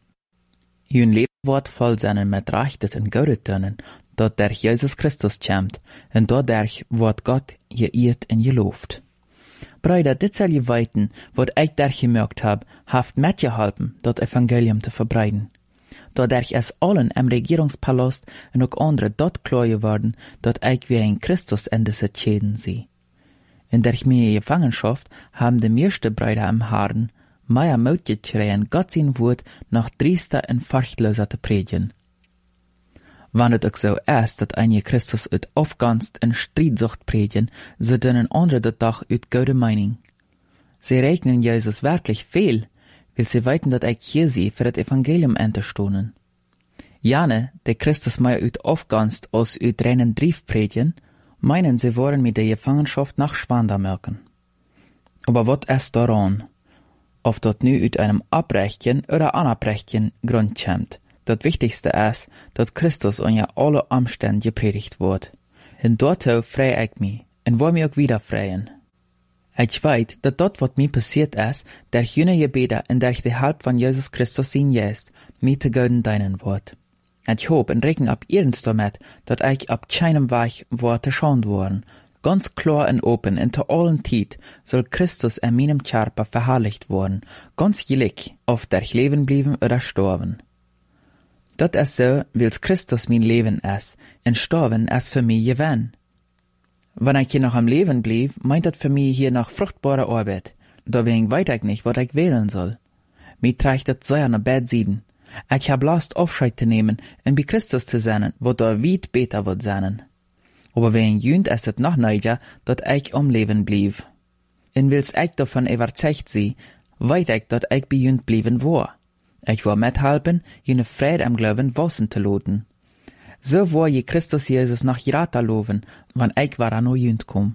Je leven wordt vol zijn met rechtet en goede tunnen, dat der Jesus Christus komt, en dadurch wordt God je eert en gelooft. Brüder, dit zal je weten, wat ik daar gemerkt heb, heeft met je helpen, dat Evangelium te verbreiden. Dadurch is allen im Regierungspalast en ook anderen dort klar geworden, dat ik wie ein Christus in deze tijden zie. In der meine Gefangenschaft haben de meeste Brüder im Herrn mehr Mut gekregen, Gott sein Wort noch driester en furchtloser te predigen. Wann het ook so ist, dat einige Christus uit afgunst en strijdzucht predigen, so dünnen andere dat doch uit gute Meinung. Sie rechnen Jesus wirklich viel, weil sie weten dat ik hier sie für das Evangelium unterstonen. Jane, die Christus mehr uit afgunst als uit reinen Brief predigen, meinen sie wollen mit der Gefangenschaft nach Schwander merken. Aber wat ist daran? Of dat nu uit einem Abrechtchen oder Anabrechtchen Grund kommt. Das Wichtigste ist, dass Christus unter alle Umstände gepredigt wird. Und dorthin frei ich mich, und will mich auch wieder freien. Ich weiß, dass das, was mir passiert ist, durch jene Gebete und durch die Hilfe von Jesus Christus sein Geist, mir zu Göden dienen wird. Ich hoffe und rechne ab ihrens damit, dass ich ab keinem Weg wird geschont worden. Ganz klar und open und zu allen Zeit soll Christus in meinem Körper verherrlicht worden, ganz gleich, ob durch Leben blieben oder sterben. Dat is so, wils Christus mein Leben ist, und sterben ist für mich Gewinn. Wenn ich hier noch am Leben blieb, meint das für mich hier noch fruchtbare Arbeit. Deswegen weiß ich nicht, was ich wählen soll. Mir trägt das sehr nach Bedsiden. Ich hab Lust, Aufscheid zu nehmen und bei Christus zu sein, wo da weit besser wird sein. Aber wegen Jünd ist es noch neiger, dass ich am Leben blieb. Und wils ich davon überzeugt sie, weiß ich, dass ich bei Jünd blieben war. Ich will mithelfen, jene Friede am Glauben wachsen zu lassen. So war je Christus Jesus nach Jirata loben, wann ich war an Jünd kom.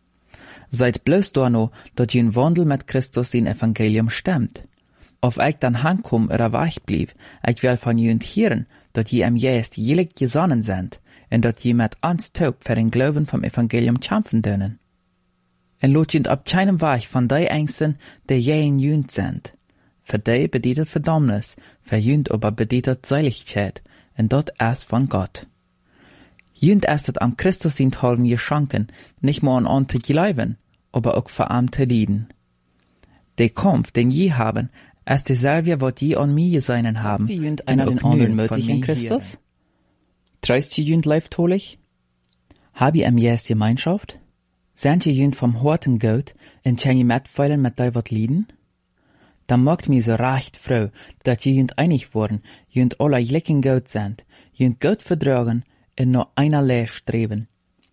Seid bloß da no, dat jen Wandel mit Christus in Evangelium stimmt. Auf ich dann hankom oder wach blieb, ich will von Jünd hören, dat je am Geist jelig gesonnen sind, und dat je mit ans taub für den Glauben vom Evangelium kämpfen dürnen. Und lot jünd ab keinem Weg von die Ängsten, die je in Jünd sind. Für die bedeutet Verdammnis, für Jünd aber bedeutet Seiligkeit, und dort ist von Gott. Jünd ist es am Christus sind halben geschenken, nicht nur an zu glauben, aber auch für am zu lieben. Der Kampf, den je haben, ist derselbe, was je an mir seinen haben. Wie Jünd einer den anderen möglich in Christus? Treust je Jünd leiftolich? Hab je am Jes Gemeinschaft? Sind je Jünd vom Horten gut, und kann je mitfeilen mit die wat lieden? Dann macht mir so recht froh, dass jünd einig worden, jünd alle lecken gut sind, jünd gut vertragen und nur einerlei streben.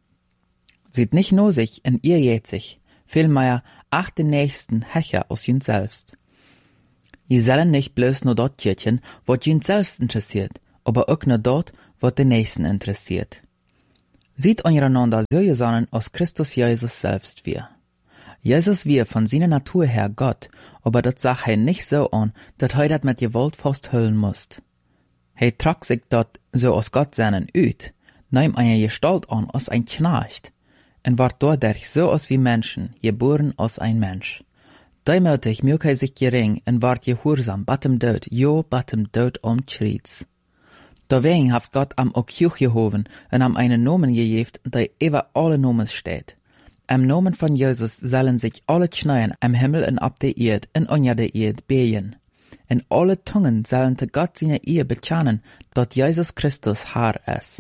Sieht nicht nur sich und ihr jetzt sich, vielmehr acht den nächsten Hecher aus jünd selbst. Je sollen nicht bloß nur dort tjetjen, wat jünt selbst interessiert, aber auch nur dort, wat den Nächsten interessiert. Sieht einander so gesonnen, als Christus Jesus selbst wir. Jesus wir von seiner Natur her Gott, aber das sagt er nicht so an, dass er dat mit Gewalt festhüllen musst. Er tragt sich dort so als Gott seinen üt, nahm eine Gestalt an als ein Knecht, und ward dadurch so als wie Menschen, geboren als ein Mensch. Däimötig mög er sich gering und ward gehorsam, battem Död, battem Död Schrieds. Deswegen haft Gott am Okjuch gehoven und am einen Nomen gejeft, der über alle Nomen steht. Am Nomen von Jesus sollen sich alle Kneien am Himmel und ab der Erd und unter der Erd behen. Und alle Zungen sollen te Gott seine Ehe bekennen, dat Jesus Christus Herr ist.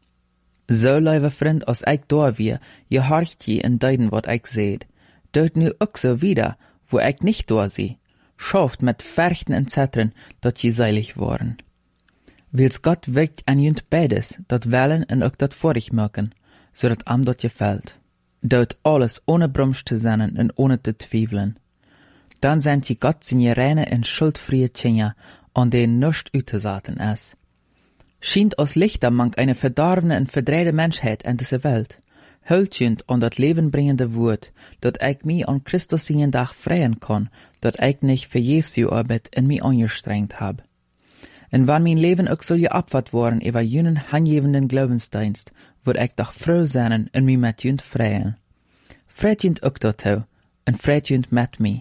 So, liebe Freund, als ich da wir, gehorcht je in deiden, wat ich seht. Dort nu auch so wieder, wo ich nicht da sie. Schafft mit Färchten und Zettern, dat je seilig worden. Wils Gott wirkt an jünt beides, dat wellen und auch dat vorig mögen, so dat am dat gefällt. Dort alles ohne Brumsch zu sein und ohne zu zweifeln. Dann sind je Gott seine reine und schuldfreie Tjenja, an denen nichts utesaten ist. Schient als Lichter mank eine verdorvene und verdrehte Menschheit in diese Welt. Hültjünd an dat levenbringende Wort, dat ich mi an Christus seinen Dach freien kann, dat ich nicht verjefs die Arbeit in mi angestrengt hab. Und wann mein Leben auch soll geopfert worden über jenen hangevenden Glaubensdienst, würd ich doch froh sein und mi mit jünd freien. Freit jünd auch dazu, und freit jünd mit mi.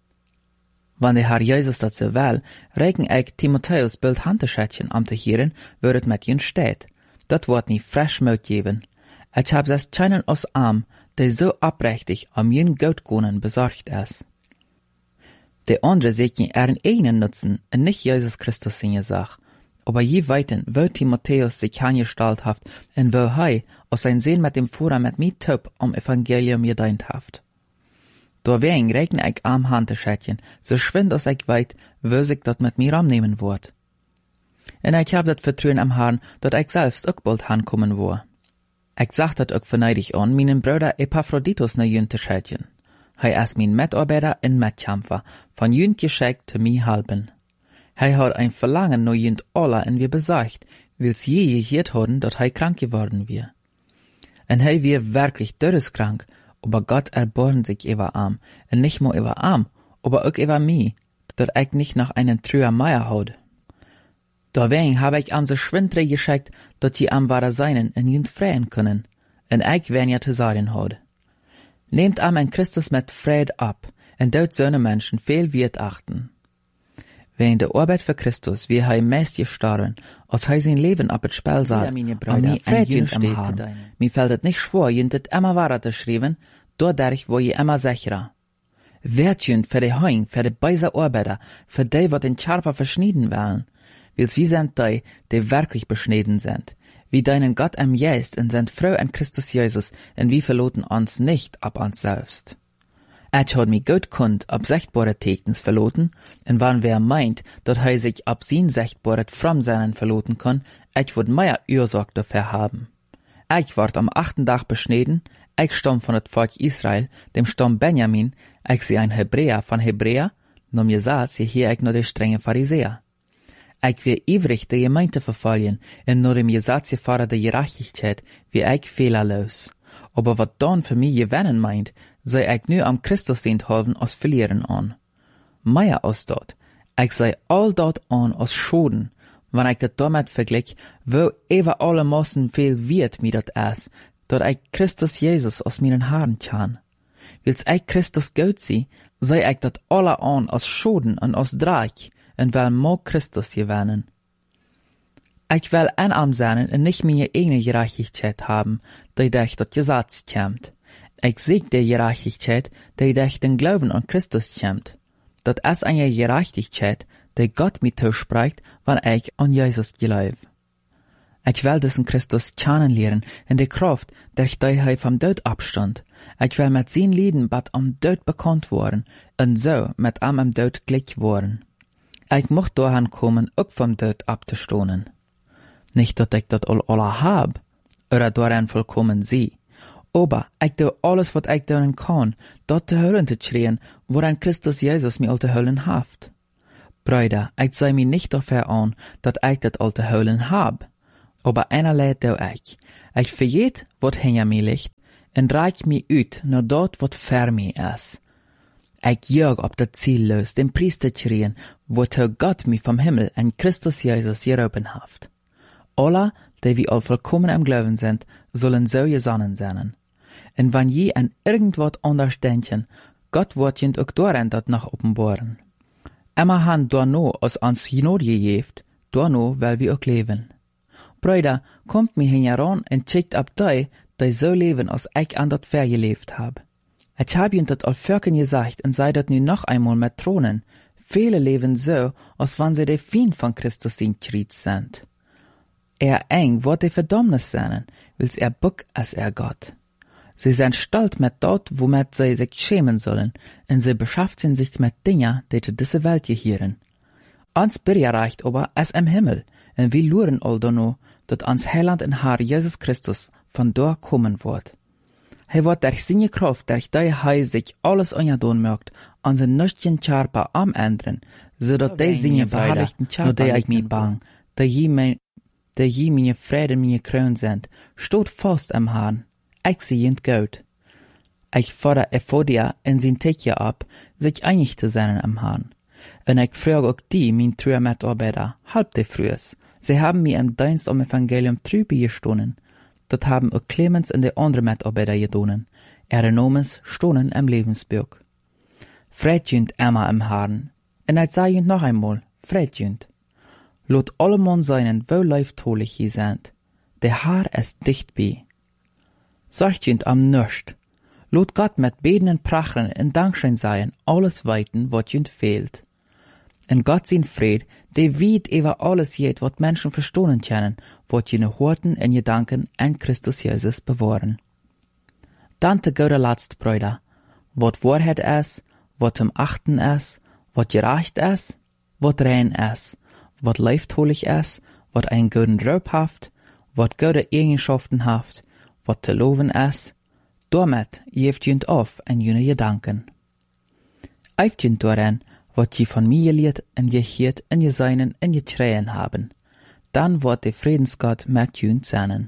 Wann der Herr Jesus dat so will, regen ich Timotheus Bild Handteschätchen am te hieren, würdet mit jünd steht. Dat wird nie frisch mög geben. Ich hab es keinen aus Arm, der so abrechtig am jünd Gottgonen besorgt ist. Der andere sieht ihren eigenen Nutzen und nicht Jesus Christus seine Sache. Aber je weiten, wo Timotheus sich angestalt haft und wo aus sein Sehen mit dem Führer mit mir töp am Evangelium gedient haft. Deswegen regen ich am Handteschätchen, so schwind als ich weit, wo sich dat mit mir annehmen wird. Und ich hab dat Vertrauen am Herrn, dat ich selbst auch bald hankommen wo. Ich sag dat auch verneidig an, meinen Bruder Epaphroditus na Jünterschätchen. Hij is mijn Mitarbeiter en Mitkämpfer, von jünd geschickt zu mir halben. Hij hat ein Verlangen nach jünd alle und wir besorgt, wils je gehört haben, dat hij krank geworden wir. Und hij wir wirklich todeskrank, aber Gott erbarmt sich über am, und nicht nur über am, aber auch über mich, dat ich nicht nach einem trüer Meier haut. Deswegen habe ich am so schwindre geschickt, dat die am wahre seinen und jünd freien können, und ich wen ja zu sagen hat. Nehmt am en Christus mit Fried ab, und dort söne Menschen viel Wert achten. Wegen der Arbeit für Christus, wie er meist gestorben, als er sein Leben ab das Spiel sah, am mir Fried jünd am Haaren. Mir fällt es nicht schwer, jündet immer wahrer zu schreiben, dadurch wo je immer sicherer. Wert jünd für die Heung, für die beise Arbeiter, für die, wat den Charper verschnieden wollen, wils wie sind die wirklich beschnitten sind, wie deinen Gott am Geist und sind froh an Christus Jesus, und wie verloten uns nicht ab uns selbst. Ich hat mi gut kund ab sichtbare Tekens verloten, und wann wer meint, dat er sich ab sin sichtbare fromm seinen verloten kann, ich würd mehr Ursorg dafür haben. Ich ward am 8. Tag beschnitten, ich stamm von het Volk Israel, dem Stamm Benjamin, ich sie ein Hebräer von Hebräer, nur mir saß hier ich nur der strenge Pharisäer. Ich will ivrig die Gemeinde verfolgen, und nur dem Gesetzgefahren der Gerechtigkeit, wie ich fehlerlos. Aber wat dann für mich gewinnen meint, sei ich nu am Christus dient halben als verlieren an. Mehr als dort, ich sei all dort an als Schoden, wenn ich das damit vergleich, wo über alle Massen viel wird mir dat ist, dat ich Christus Jesus aus meinen Haaren kann. Wils ich Christus gut sie, sei ich dat alle an als Schoden und als Dreck, und will mag Christus gewinnen. Ich will einarm sein und nicht meine eigene Gerechtigkeit haben, die durch das Gesetz kommt. Ich sieg der Gerechtigkeit, die durch den Glauben an Christus kommt. Das ist eine Gerechtigkeit, die Gott mir zuspricht, wenn ich an Jesus glaube. Ich will diesen Christus kennenlernen in der Kraft, durch die er vom Tod abstand. Ich will mit seinen Lieden bald am Tod bekannt worden und so mit ihm am Tod gleich worden. Ich mocht dahin kommen, auch vom Tod abzustohnen. Nicht, dass ich das alle hab, oder darin vollkommen sie. Aber ich tue alles, was ich darin kann, dort zu hören zu schreien, woran Christus Jesus mir all zu hören haft. Brüder, ich sei mir nicht dafür an, dat ich dat al te holen hab. Aber einer lädt do ich vergeet, wat hinter mir liegt, en reich mi uit naar dat wat ver mi is. Ich jag op dat Ziel los, den Priester schrien, wozu Gott mi vom Himmel en Christus Jesus geroepen haft. Alle, die wie al vollkommen am Glauben sind, sollen so gesonnen sein. En wann je an irgendwat anders denken, Gott wird jent ook doorheen dat noch openbaren. Emma han doorno als ons genode gegeeft, doorno weil wir ook leven. Brüder, kommt mi hin heran en checkt ab die so leben, als ich an dat ver gelebt hab. Ich hab jent dat al völken gesagt en sei dat nu noch einmal met Thronen. Viele leben so, als wann sie der Feind von Christus in Krieg sind. Eng wird die Verdammnis sein, wils buck als Gott. Sie sind stolz mit dort, womit sie sich schämen sollen, und sie beschäftigen sich mit Dingen, die zu dieser Welt gehören. Ans Birja reicht aber als im Himmel, und wir luren all danno, dat ans Heiland und Herr Jesus Christus von dort kommen wird. Wird durch seine Kraft, durch die sich alles angedaan mögt, an sein nüchtern Charpa am ändern, so dat die seine verherrlichten Charpa nicht mehr bang, da je meine Frieden meine Kronen sind, steht fast am Herrn. Ich sehe jent gut. Ich fordere Ephodia in sein Tekje ab, sich einig zu sein am Herrn. Und ich frage auch die, mein treue Mitarbeiter, halb die frühes. Sie haben mir im Dienst am Evangelium trübe gestohlen. Dat haben auch Clemens und die anderen Mitarbeiter gedonen. Ihre Namens stohlen im Lebensbuch. Fred jünt Emma im Herrn. Und ich sage jünt noch einmal, Fred jünt. Lot alle Mann seinen, wo leiftolig je sind. Der Herr ist dicht bei. Sagt jünt am Nörscht. Lot Gott mit Beten und Prachen in Dankschein seien, alles weiten, wat jünt fehlt. En Gott sein Fried, der weit über alles jet, wat Menschen verstohlen können, wat jene Horten en Gedanken an Christus Jesus bewahren. Dann te gode Latst, Brüder, wat Wahrheit ist, wat zum Achten ist, wat gerecht ist, wat rein ist, wat leiftolig ist, wat einen guten Ruf haft, wat gute Eigenschaften haft, wat te loven ist, damit jeft jünt auf en jene Gedanken. Eift jünt doorheen, wat je von mir geleerd en geheerd en geseinen en geschreien haben. Dann wird der Friedensgott mit jünt sein.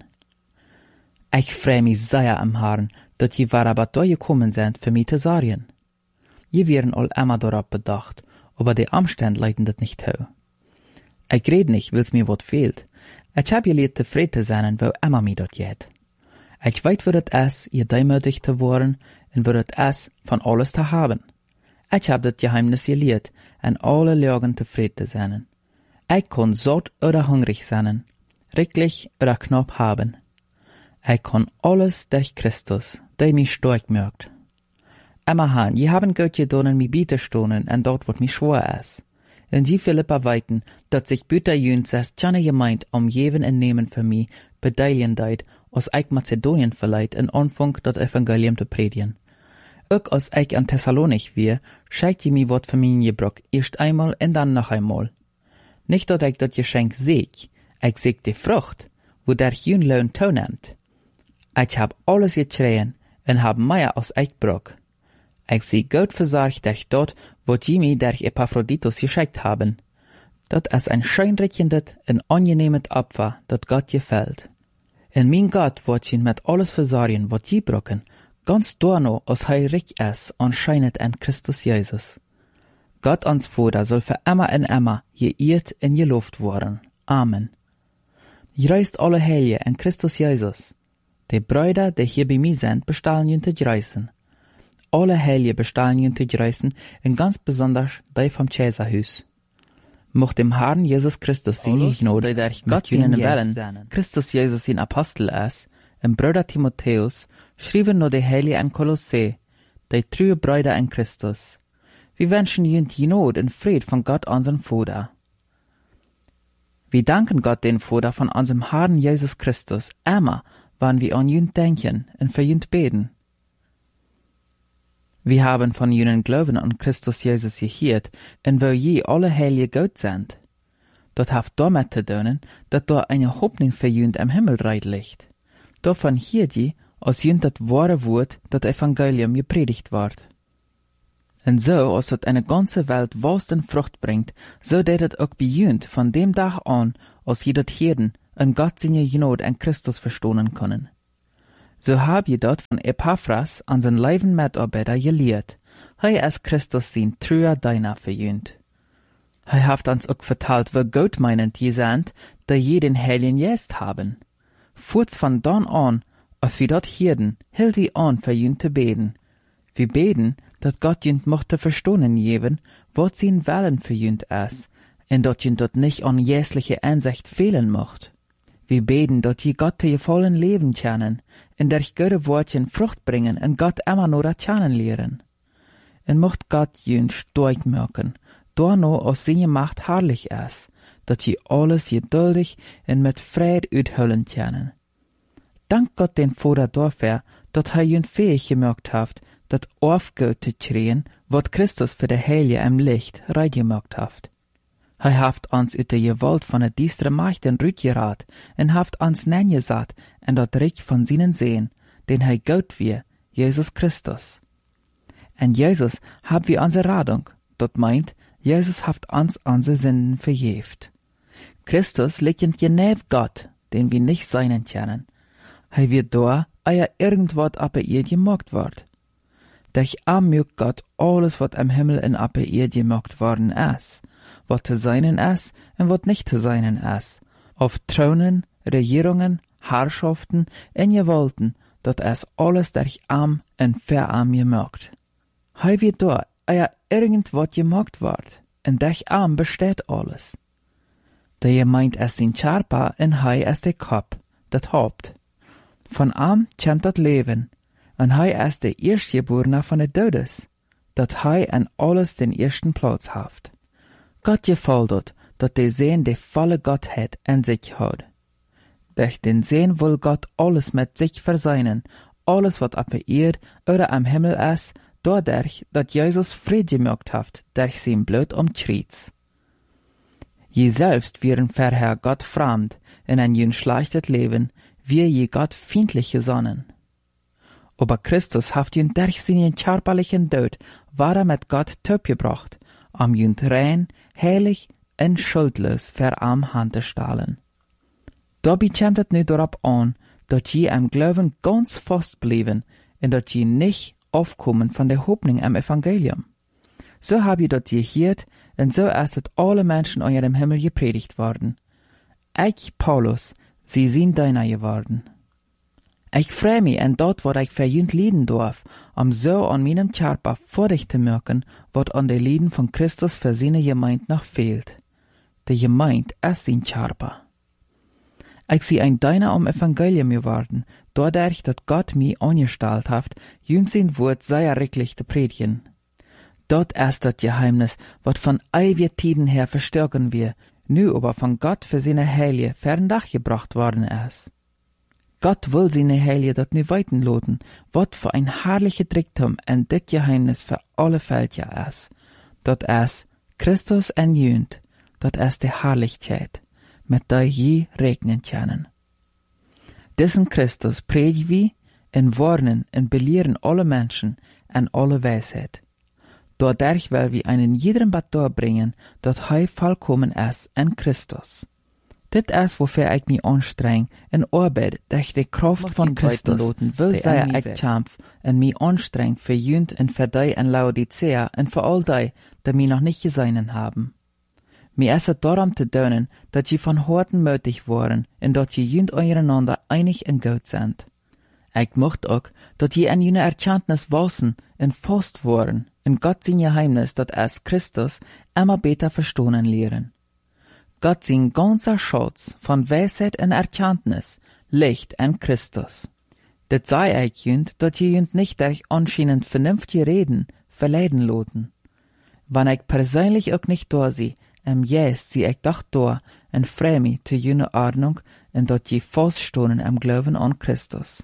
Ich freu mich sehr am Herrn, dat je aber da gekommen sind, für mich zu sagen. Je wären all immer darauf bedacht, aber die Umstände leiten das nicht hau. Ich red nicht, weil's mir wat fehlt. Ich hab geleerd zufrieden zu sein, wo immer mir dat geht. Ich weet, wo dat es, ihr demütig zu worden, und wo dat es, von alles zu haben. Ich hab dat Geheimnis geleerd, an alle Lagen zufrieden zu sein. Ich kann satt oder hungrig sein, riklich oder knapp haben. Ich kann alles durch Christus, der mich stark macht. Emma Han, je haben Gott gedonen mi biete stonen, en dort wat mi schwor is. En die Philippa weiten, dat sich büter jüns es tjane gemeint om jeven en nemen für mi, bedeilien deit, aus ich Mazedonien verleiht, en Anfang dat Evangelium zu predigen. Ook als ich an Thessalonich wir, scheikt je mi wat für mi gebrock, erst einmal en dann noch einmal. Nicht dat ich dat Geschenk seeg, ich seeg die Frucht, wo der jün Lohn toeneemt. Ich hab alles geschreien, en hab mehr als ich brock. Ich sie gut versorgt durch dort, wo die mi durch Epaphroditus geschickt haben. Dat ist ein scheinrechendes und angenehmes Opfer, dat Gott gefällt. En mein Gott wird ihn mit alles versorgen, wat je brocken, ganz dorno, als hij reich ist, anscheinend an Christus Jesus. Gott uns Vater soll für immer und immer geehrt und gelobt worden. Amen. Reist alle Heilige in Christus Jesus. Die Brüder, die hier bei mir sind, bestellen ihn zu greisen. Alle Heilige bestellen ihn zu greisen, und ganz besonders die vom Cäsarhus. Mocht dem Herrn Jesus Christus seine Gnade, Gott seinen Willen, Christus Jesus sein Apostel ist, und Bruder Timotheus, schrieben nur die Heilige an Kolosse, die treue Brüder in Christus. Wir wünschen ihnen die Gnade und Fried von Gott, unserem Vater. Wir danken Gott, den Vater von unserem Herrn Jesus Christus, immer, wann wir an ihn denken und für ihn beten. Wir haben von ihnen Glauben an Christus Jesus gehört, und wo je alle Heilige Gott sind. Das hat damit zu tun, dass da eine Hoffnung für ihn im Himmelreich liegt. Davon hier die, als ihn das wahre Wort, das Evangelium gepredigt wird. En so, als het eine ganze Welt Wurst en Frucht bringt, so deed het ook bejunt von dem Tag an, als je dat Hirden en Gott seine Gnade en Christus verstonen können. So hab je dat von Epaphras an zijn leiven Mitarbeiter geleerd. Hij als Christus zijn treuer Diener verjunt. Hij heeft ons ook verteld, wie gut meinend je sind, dat je den Heiligen Geist haben. Voorts van dan an, als wir dat Hirden, hield wie an verjunt te beten. Wir beten, dat Gott junt mochte verstonen geben, wat zijn Wellen verjunt is, en dat junt dat nicht an jäsliche Einsicht fehlen mocht. Wir beten, dat je Gott te je vollen Leben kennen, en durch gute Wortchen Frucht bringen en Gott immer nur dat kennen lehren. En mocht Gott junt stark merken, daarno als seine Macht herrlich is, dat je alles geduldig en met vrede uithullen kennen. Dank Gott den Vater dafür, dat hij junt fähig gemerkt heeft, dat aufgeut te kregen, wat Christus für de Heilige im Licht reit gemerkt heeft. Hij heeft ons uit de gewalt van de diestere Machten rütgeraad en heeft ons neergezet en dat Reich van zijn Sehen, den hij goud wie, Jesus Christus. En Jesus hab wir onze Radung, dat meint, Jesus heeft ons onze Sünden vergeeft. Christus liegt genäf Gott, den wir nicht seinen kennen. Hij wird da, eer irgendwat ab ihr gemacht wird. Durch mögt Gott alles, wat im Himmel en ab ihr gemacht worden is, wat te seinen is en wat nicht te seinen is, auf Thronen, Regierungen, Herrschaften en Gewalten, dat is alles durch en verarm gemacht. Hij wird da, eer irgendwat gemacht wird, en durch besteht alles. Der Gemeint is zijn Charpa en hij is de Kop, dat Haupt. Von kommt dat Leben, en hij is de Erstgeborene van de Dodes, dat hij en alles den ersten Platz haft. Gott gefällt dat de Sehen de volle Gottheit in sich hat. Durch den Sehen will Gott alles mit sich verseinen, alles wat op Erd oder am Himmel is, dadurch, dat Jesus Friede gemacht haft, durch sein Blut Kreuz. Je selbst wären vorher Gott fremd, in ein jün schlechtes Leben, wir je Gott feindlich gesonnen. Aber Christus haft jün durch seinen körperlichen Tod, war mit Gott töpgebracht, jün rein, heilig en schuldlos für Hand te stellen. Dabei kommt het nu darauf an, dat je am Glauben ganz fest bleiben, en dat je nicht aufkommen von der Hoffnung am Evangelium. So hab je dat gehört, en so ist het alle Menschen an ihrem Himmel gepredigt worden. Ich, Paulus, sie sind deiner geworden. Ich freu mich en dat wat ich verjünt lieden darf, so an meinem Körper vor dich zu merken, wat an de Lieden von Christus für seine Gemeinde noch fehlt. De Gemeinde ist sein Körper. Ich sie ein Deiner am Evangelium geworden, dadurch, dat Gott mich angestellt hat, jünt sein Wort sehr richtig zu predigen. Dort ist das Geheimnis, wat von ewigen Tiden her verstärken wir, nu aber von Gott für seine Heilige ferndach gebracht worden ist. Gott will seine Heilige dat nu weiten loten, wat für ein herrlicher Tricktum en dit Geheimnis für alle Völker ist. Dat ist Christus en jünt, dat ist die Herrlichkeit, mit der je regnen können. Diesen Christus predigen wir en warnen en belehren alle Menschen en alle Weisheit. Dadurch will wir einen jedem Bad bringen, dat hij vollkommen ist in Christus. Dit is wofür ich mich anstreng en arbeid durch die Kraft von Christus, will sei ich kämpf en mich anstreng für jünt en für die en Laodicea en für all die, die mich noch nicht gesehen haben. Mir ist es darum zu tun, dat je von Horten mötig waren en dat je jünt einander einig en gut sind. Ich mocht auch, dat je an jene Erkenntnis wissen en fast waren, en Gott sein Geheimnis, dat es Christus immer besser verstohnen lehren. Gott sein ganzer Schatz von Weisheit und Erkenntnis liegt in Christus. Det sei ich jünt, dat je jünt nicht durch anscheinend vernünftige Reden verleiden loten. Wann ich persönlich auch nicht da sie, Yes, sie ich doch da und freu mich zu jene Ordnung und dat je feststohnen am Glauben an Christus.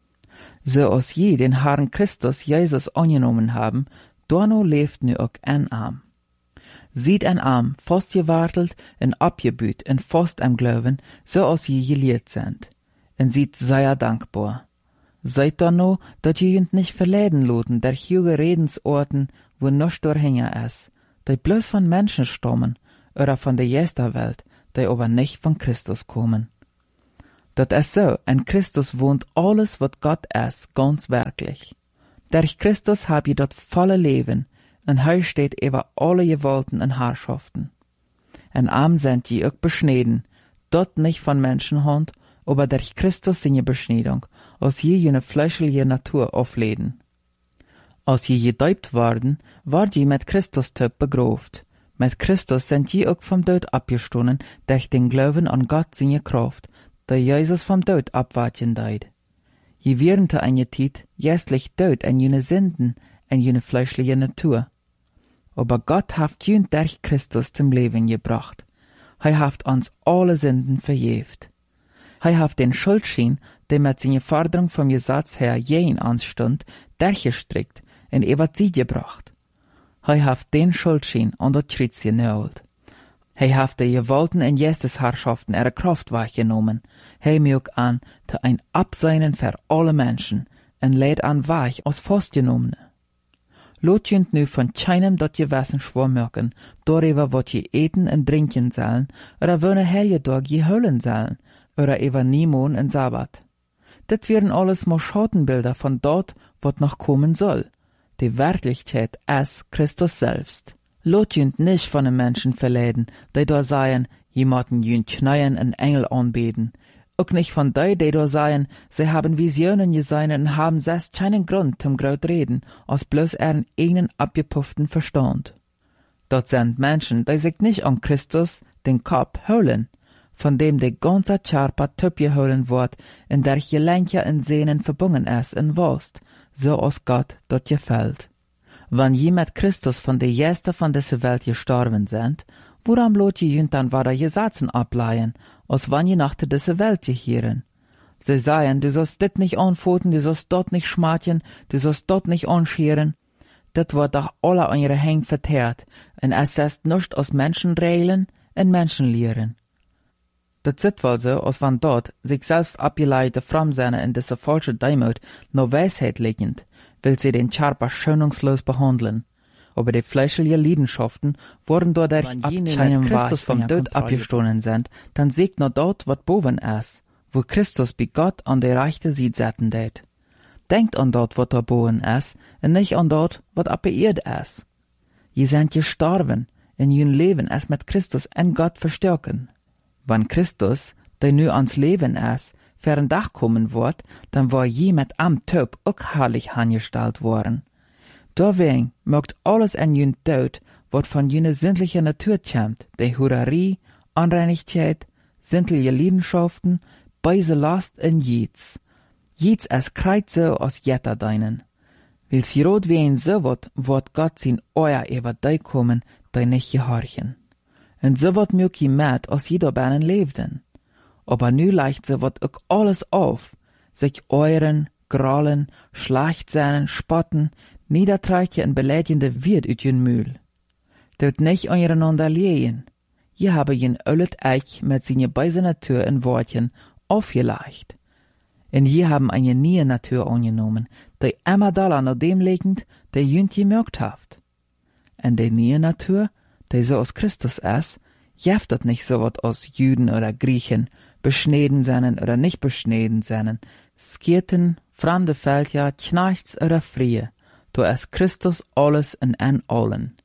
So als je den Herrn Christus Jesus angenommen haben, danno lebt nu auch ein Arm. Sieht ein Arm fast gewartelt und abgebüht und fast am Glauben, so als je gelehrt sind. Und sieht sehr dankbar. Seid danno, dat je jünt nicht verleiden loten durch juge Redensorten, wo nichts durchhängen ist, die bloß von Menschen stammen, oder von der Welt, die aber nicht von Christus kommen. Dat ist so, in Christus wohnt alles, was Gott ist, ganz wirklich. Durch Christus hab je dat volle Leben, und hij steht über alle Gewalten und Herrschaften. En arm sind je auch beschneden, dort nicht von Menschenhand, aber durch Christus seine Beschneidung, als je jene fleischliche Natur aufleden. Als je gedäupt worden, ward je mit Christus begraft. Mit Christus sind je auch vom Tod abgestoßen, durch den Glauben an Gott seine Kraft, der Jesus vom Tod abwarten deid. Je während eine Zeit jästlich Tod in jene Sünden, in jene fleischliche Natur. Aber Gott haft jünd durch Christus zum Leben gebracht. Hij haft uns alle Sünden verjeft. Hij haft den Schuldschein, der mit seiner Forderung vom Gesetz her jeden anstund, durchgestrickt und über sie gebracht. Hij haft den Schuldschein an das Kreuz genagelt. Hij haft die Gewalten in Jestes Herrschaften ihre Kraft weggenommen. Hij mög an, te ein Abseinen für alle Menschen, en lädt an weich aus fastgenommene. Lot jünd nu von keinem dat je Wissen schwor mögen, darüber wat je eten en trinken sollen, oder wöne Helgedag je hüllen sollen, oder über Nimon en Sabbat. Dit werden alles mal Schattenbilder von dort, wat noch kommen soll. Die Wirklichkeit ist Christus selbst. Lot jünd nicht von den Menschen verleiden, die da seien, jemanden jünd knäien en Engel anbeten. Auch nicht von die da seien, sie haben Visionen gesehen und haben selbst keinen Grund zum Graut reden, als bloß ihren eigenen abgepufften Verstand. Dort sind Menschen, die sich nicht an Christus, den Kopf, holen, von dem der ganze Körper geholen wird, in der Gelenke und Sehnen verbunden ist in Wurst, so als Gott dort gefällt. Wenn je mit Christus von der Jester von dieser Welt gestorben sind, woran lot je jünd dann weiter Gesetzen ableihen, als wann je nach dieser Welt gehieren? Sie sagen, du sollst dit nicht anfoten, du sollst dort nicht schmatjen, du sollst dort nicht anscheren. Dat wird doch alle an ihre Hänge verteert, und es ist nicht aus Menschenregeln und Menschenlehren. Dat sit wohl so, als wann dort sich selbst abgeleitete Framsehne in dieser falsche Deimut nur Weisheit liegend, will sie den Körper schonungslos behandeln. Aber die fleischliche Leidenschaften wurden dadurch abscheinen, Christus vom Tod abgestohlen sind, dann siegt nur dort, wat boven ist, wo Christus bei Gott an der rechte Seite setzen det. Denkt an dort, wat da boven ist, und nicht an dort, wat ab beirrt ist. Je sind gestorben, in jün Leben es mit Christus en Gott verstärken. Wann Christus, der nu ans Leben ist, für ein Dach kommen wird, dann war je mit am Töp auch herrlich angestellt worden. Deswegen mögt alles en jün Tod, wat von jüne sinnliche Natur kommt, die Hurerie, Unreinigkeit, sinnliche Leidenschaften, beise Last in Jieds. Jieds es kreit so aus jetter deinen. Wils rot wehen so wat Gott sin euer über dei kommen, dei nicht gehorchen. Und so wat mög je met, als jeder Bernen lebten. Aber nu leicht so wat auch alles auf, sich euren, grollen, schlecht sein, spotten, niedertreiche und beleidigende wird ut jün Mühl. Dort nicht aneinander lehen. Je habe jen öllet Eich mit seine beise Natur in Wortchen aufgeleicht. Und je haben eine neue Natur angenommen, die immer daller nach dem liegend, der jünd gemerkt haft. Und die neue Natur, die so aus Christus ist, jeftet nicht so wat aus Jüden oder Griechen, beschneden seinen oder nicht beschneden seinen, Skirten, fremde Völker, Knechts oder Frie, du ist Christus alles in allen.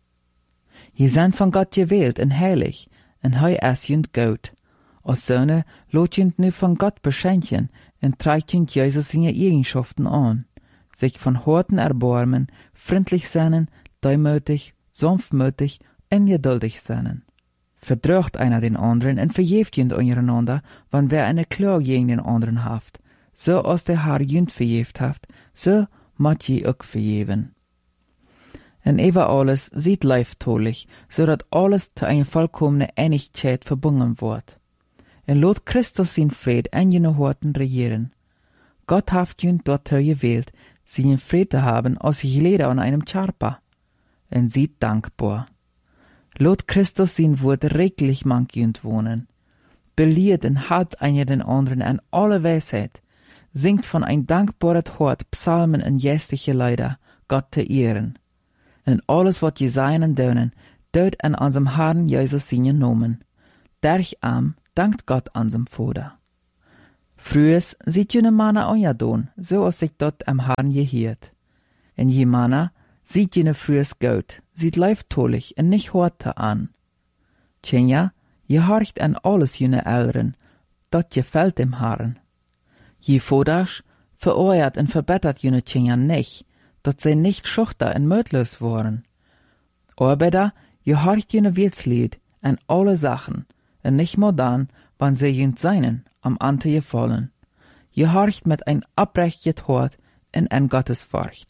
Je sind von Gott gewählt und heilig, und hei ist jünd gut. Als Söhne lot jünd nu von Gott beschenken, und trägt jünd Jesus seine Eigenschaften an, sich von Horten erbarmen, freundlich sein, deumütig, sanftmütig und geduldig sein. Verdrückt einer den anderen und verjeft jünd untereinander, wann wer eine Klage gegen den anderen haft. So als der Herr jünd verjeft haft, so mat je auch verjeven. Und über alles sieht leiftolich, so dat alles zu einer vollkommene Einigkeit verbunden wird. Und lot Christus sin Fried en jene Horten regieren. Gott haft jünd dort gewählt, seinen Fried zu haben, als ich leder an einem Charpa. Und sieht dankbar. Lot Christus sin Wort reglich mank jünd wohnen. Beliert und hat einer den anderen an alle Weisheit, singt von ein dankbaret Hort Psalmen und jästliche Lieder, Gott zu ehren. en alles wat je zijn en doen, doet an unserem Herrn Jesus zijn Namen. Derch am dankt Gott unserem Vater. Frühes sieht jene Manna anja doen, so als sich dort am Herrn gehiert. En je Manna sieht jene frühes gut, sieht leiftolig en nicht horte an. Tjenja, je horcht an alles jene Älteren, dat gefällt dem Herrn. Je Voders vereuert en verbessert jene Tjenja nicht, dat sie nicht schuchter en mötlos waren. Arbeiter, je horcht jene Wirtslied an alle Sachen, en nicht modern, wann sie jünt seinen, am Ante gefallen. Je horcht mit ein abrechtet Hort en ein Gottesfurcht.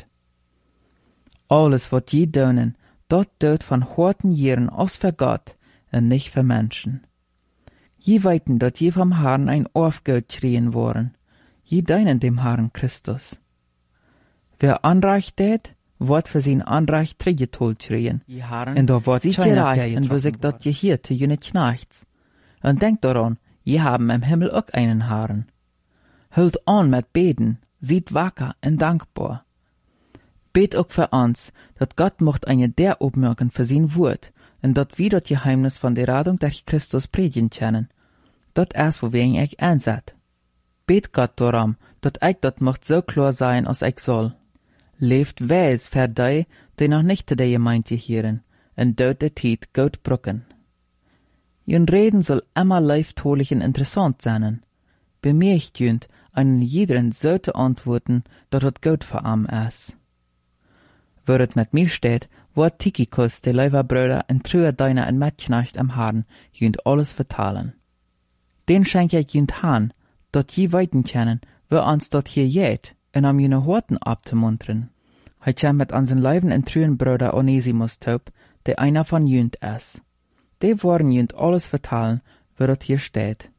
Alles, wat je dönen, dat doet van horten Jahren aus für Gott en nicht für Menschen. Je weiten, dat je vom Herrn ein Aufgeld schrien worden. Je deinen dem Herrn Christus. Wer Anreich tät, wird für sein Anreich trigetol schrien. En da wird sie gereicht, en wo sich dat je hier te jene Knechts. Und denkt daran, je haben im Himmel auch einen Herrn. Hüllt an mit Beten, sieht wacker en dankbar. Bet auch für uns, dat Gott mocht eine der opmerken für sein Wort, und dat wir das Geheimnis von der Radung durch Christus predigen können. Dat erst, wovegen ich einset. Bet Gott darum, dat ich dat mocht so klar sein, als ich soll. Leeft weis für die noch nicht zu der Gemeinde hören, und dort der Tiet gut brücken. Jün Reden soll immer leiftolich und interessant sein. Bemerkt jünt, einen jederen so zu antworten, dat het gut für am ist. Wo het mit mir steht, wird Tychicus, der Leiberbrüder, en treuer Deiner en Metknecht am Herrn, jünt alles vertalen. Den schenk ich jünt han, dat je weiten kennen, wo uns dat hier jet, en am jene Horten abzumuntern. Heit ja mit unseren Leiben en treuen Bruder Onesimus taub, der einer von jünt ist. Die wollen jünt alles vertalen, wo dat hier steht.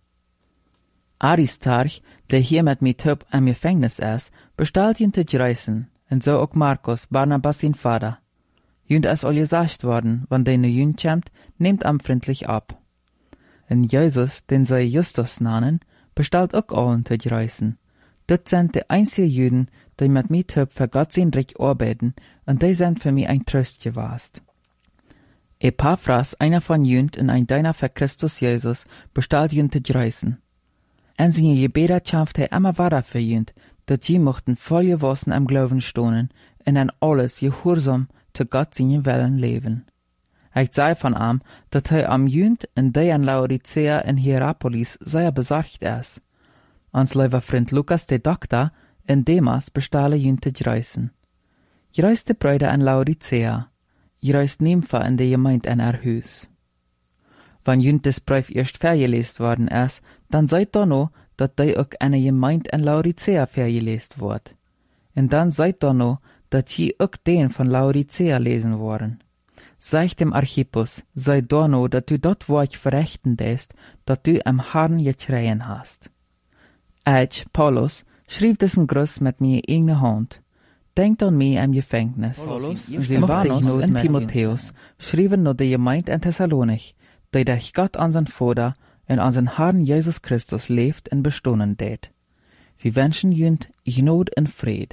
Aristarch, der hier mit mir taub am Gefängnis ist, bestellt jünt te reisen, en so auch Markus, Barnabas sein Vater. Jünt ist all gesagt worden, wann de ne jünt kämmt, nehmt am freundlich ab. En Jesus, den sie Justus nannen, bestellt auch allen te reisen. Dat sind die einzigen Jüden, die mit mir taub für Gott sein Recht arbeiten, und die sind für mich ein Trost gewesen. Epaphras, einer von jünt in ein Deiner für Christus Jesus, bestellt jünt te reisen. En seine Gebete schafft immer weiter für jünt, dat je mochten voll gewassen am Glauben stonen en an alles gehorsam zu Gott seine Wellen leben. Ich sei von ihm, dat am jünt in die an Laodicea in Hierapolis sehr besorgt ist. Ans lieber Freund Lukas, der Doktor, in Demas bestelle jünt te reisen. Je reist de Brüder an Laodicea. Je reist Nympha in de Gemeinde an Hus. Wann jünt des Brief erst vergelesen worden ist, dann seid da noch, dat die auch eine Gemeinde an Laodicea vergelesen wird. Und dann seid da noch, dat je auch den von Laodicea lesen worden. Seid dem Archippus, sei da noch, dat du dort Wort verrechten lässt, dat du am Herrn geschreien hast. Ich, Paulus, schrieb diesen Gruß mit mir eigene Hand. Denkt an mich im Gefängnis. Silvanus und Timotheus schrieben nur die Gemeinde in Thessalonich, die durch Gott unseren Vater und unseren Herrn Jesus Christus lebt und bestohnen tät. Wir wünschen jünt Gnade und Fried.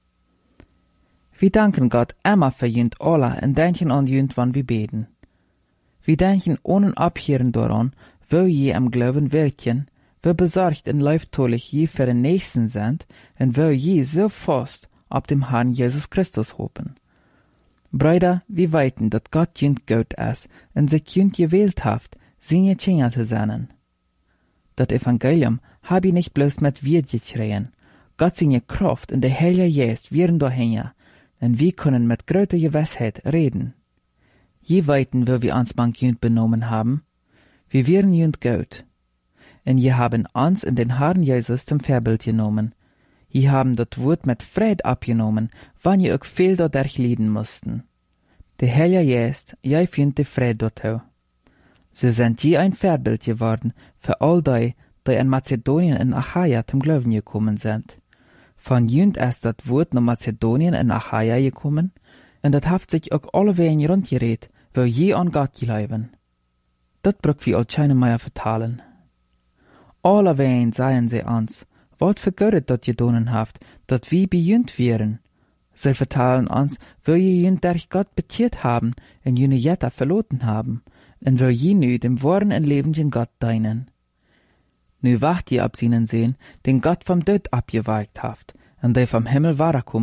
Wir danken Gott immer für jünt alle und denken an jünt, wann wir beten. Wir denken ohne Abhören daran, wo je am Glauben wirken, wo besorgt und leiftolich je für den Nächsten sind und wo je so fast ab dem Herrn Jesus Christus hoffen. Brüder, wir weiten, dass Gott jünt gut ist und sich jünt gewählt haft, seine Kinder zu sein. Das Evangelium hab ich nicht bloß mit Wort geschrien. Gott seine Kraft und der Heilige Geist wären dahinter, und wir können mit großer Gewissheit reden. Je weiten, wo wir uns manch jünt benommen haben, wir wären jünt gut. Und je haben uns in den Herrn Jesus zum Vorbild genommen. Je haben das Wort mit Fried abgenommen, wann je auch viel dadurch leiden mussten. Der Heilige Geist, je findet die Fried dorthin. So sind je ein Vorbild geworden für all die in Mazedonien und Achaia zum Glauben gekommen sind. Von jünt ist das Wort nach Mazedonien und Achaia gekommen, und das hat sich auch alle Wegen rundgeredet, wo je an Gott glauben. Das braucht wir als Scheinemeier vertalen. Alle Wegen seien sie uns, wat für Gott dat gedonen haft, dat wir bejünt wären. Sie vertellen uns, wo je jünt durch Gott bekeert haben und jene Jetta verloren haben, und wo je nu dem wahren und lebenden Gott dienen. Nu wacht je ab seinen sehen, den Gott vom Tod abgeweicht haft, und der vom Himmel wiederkommen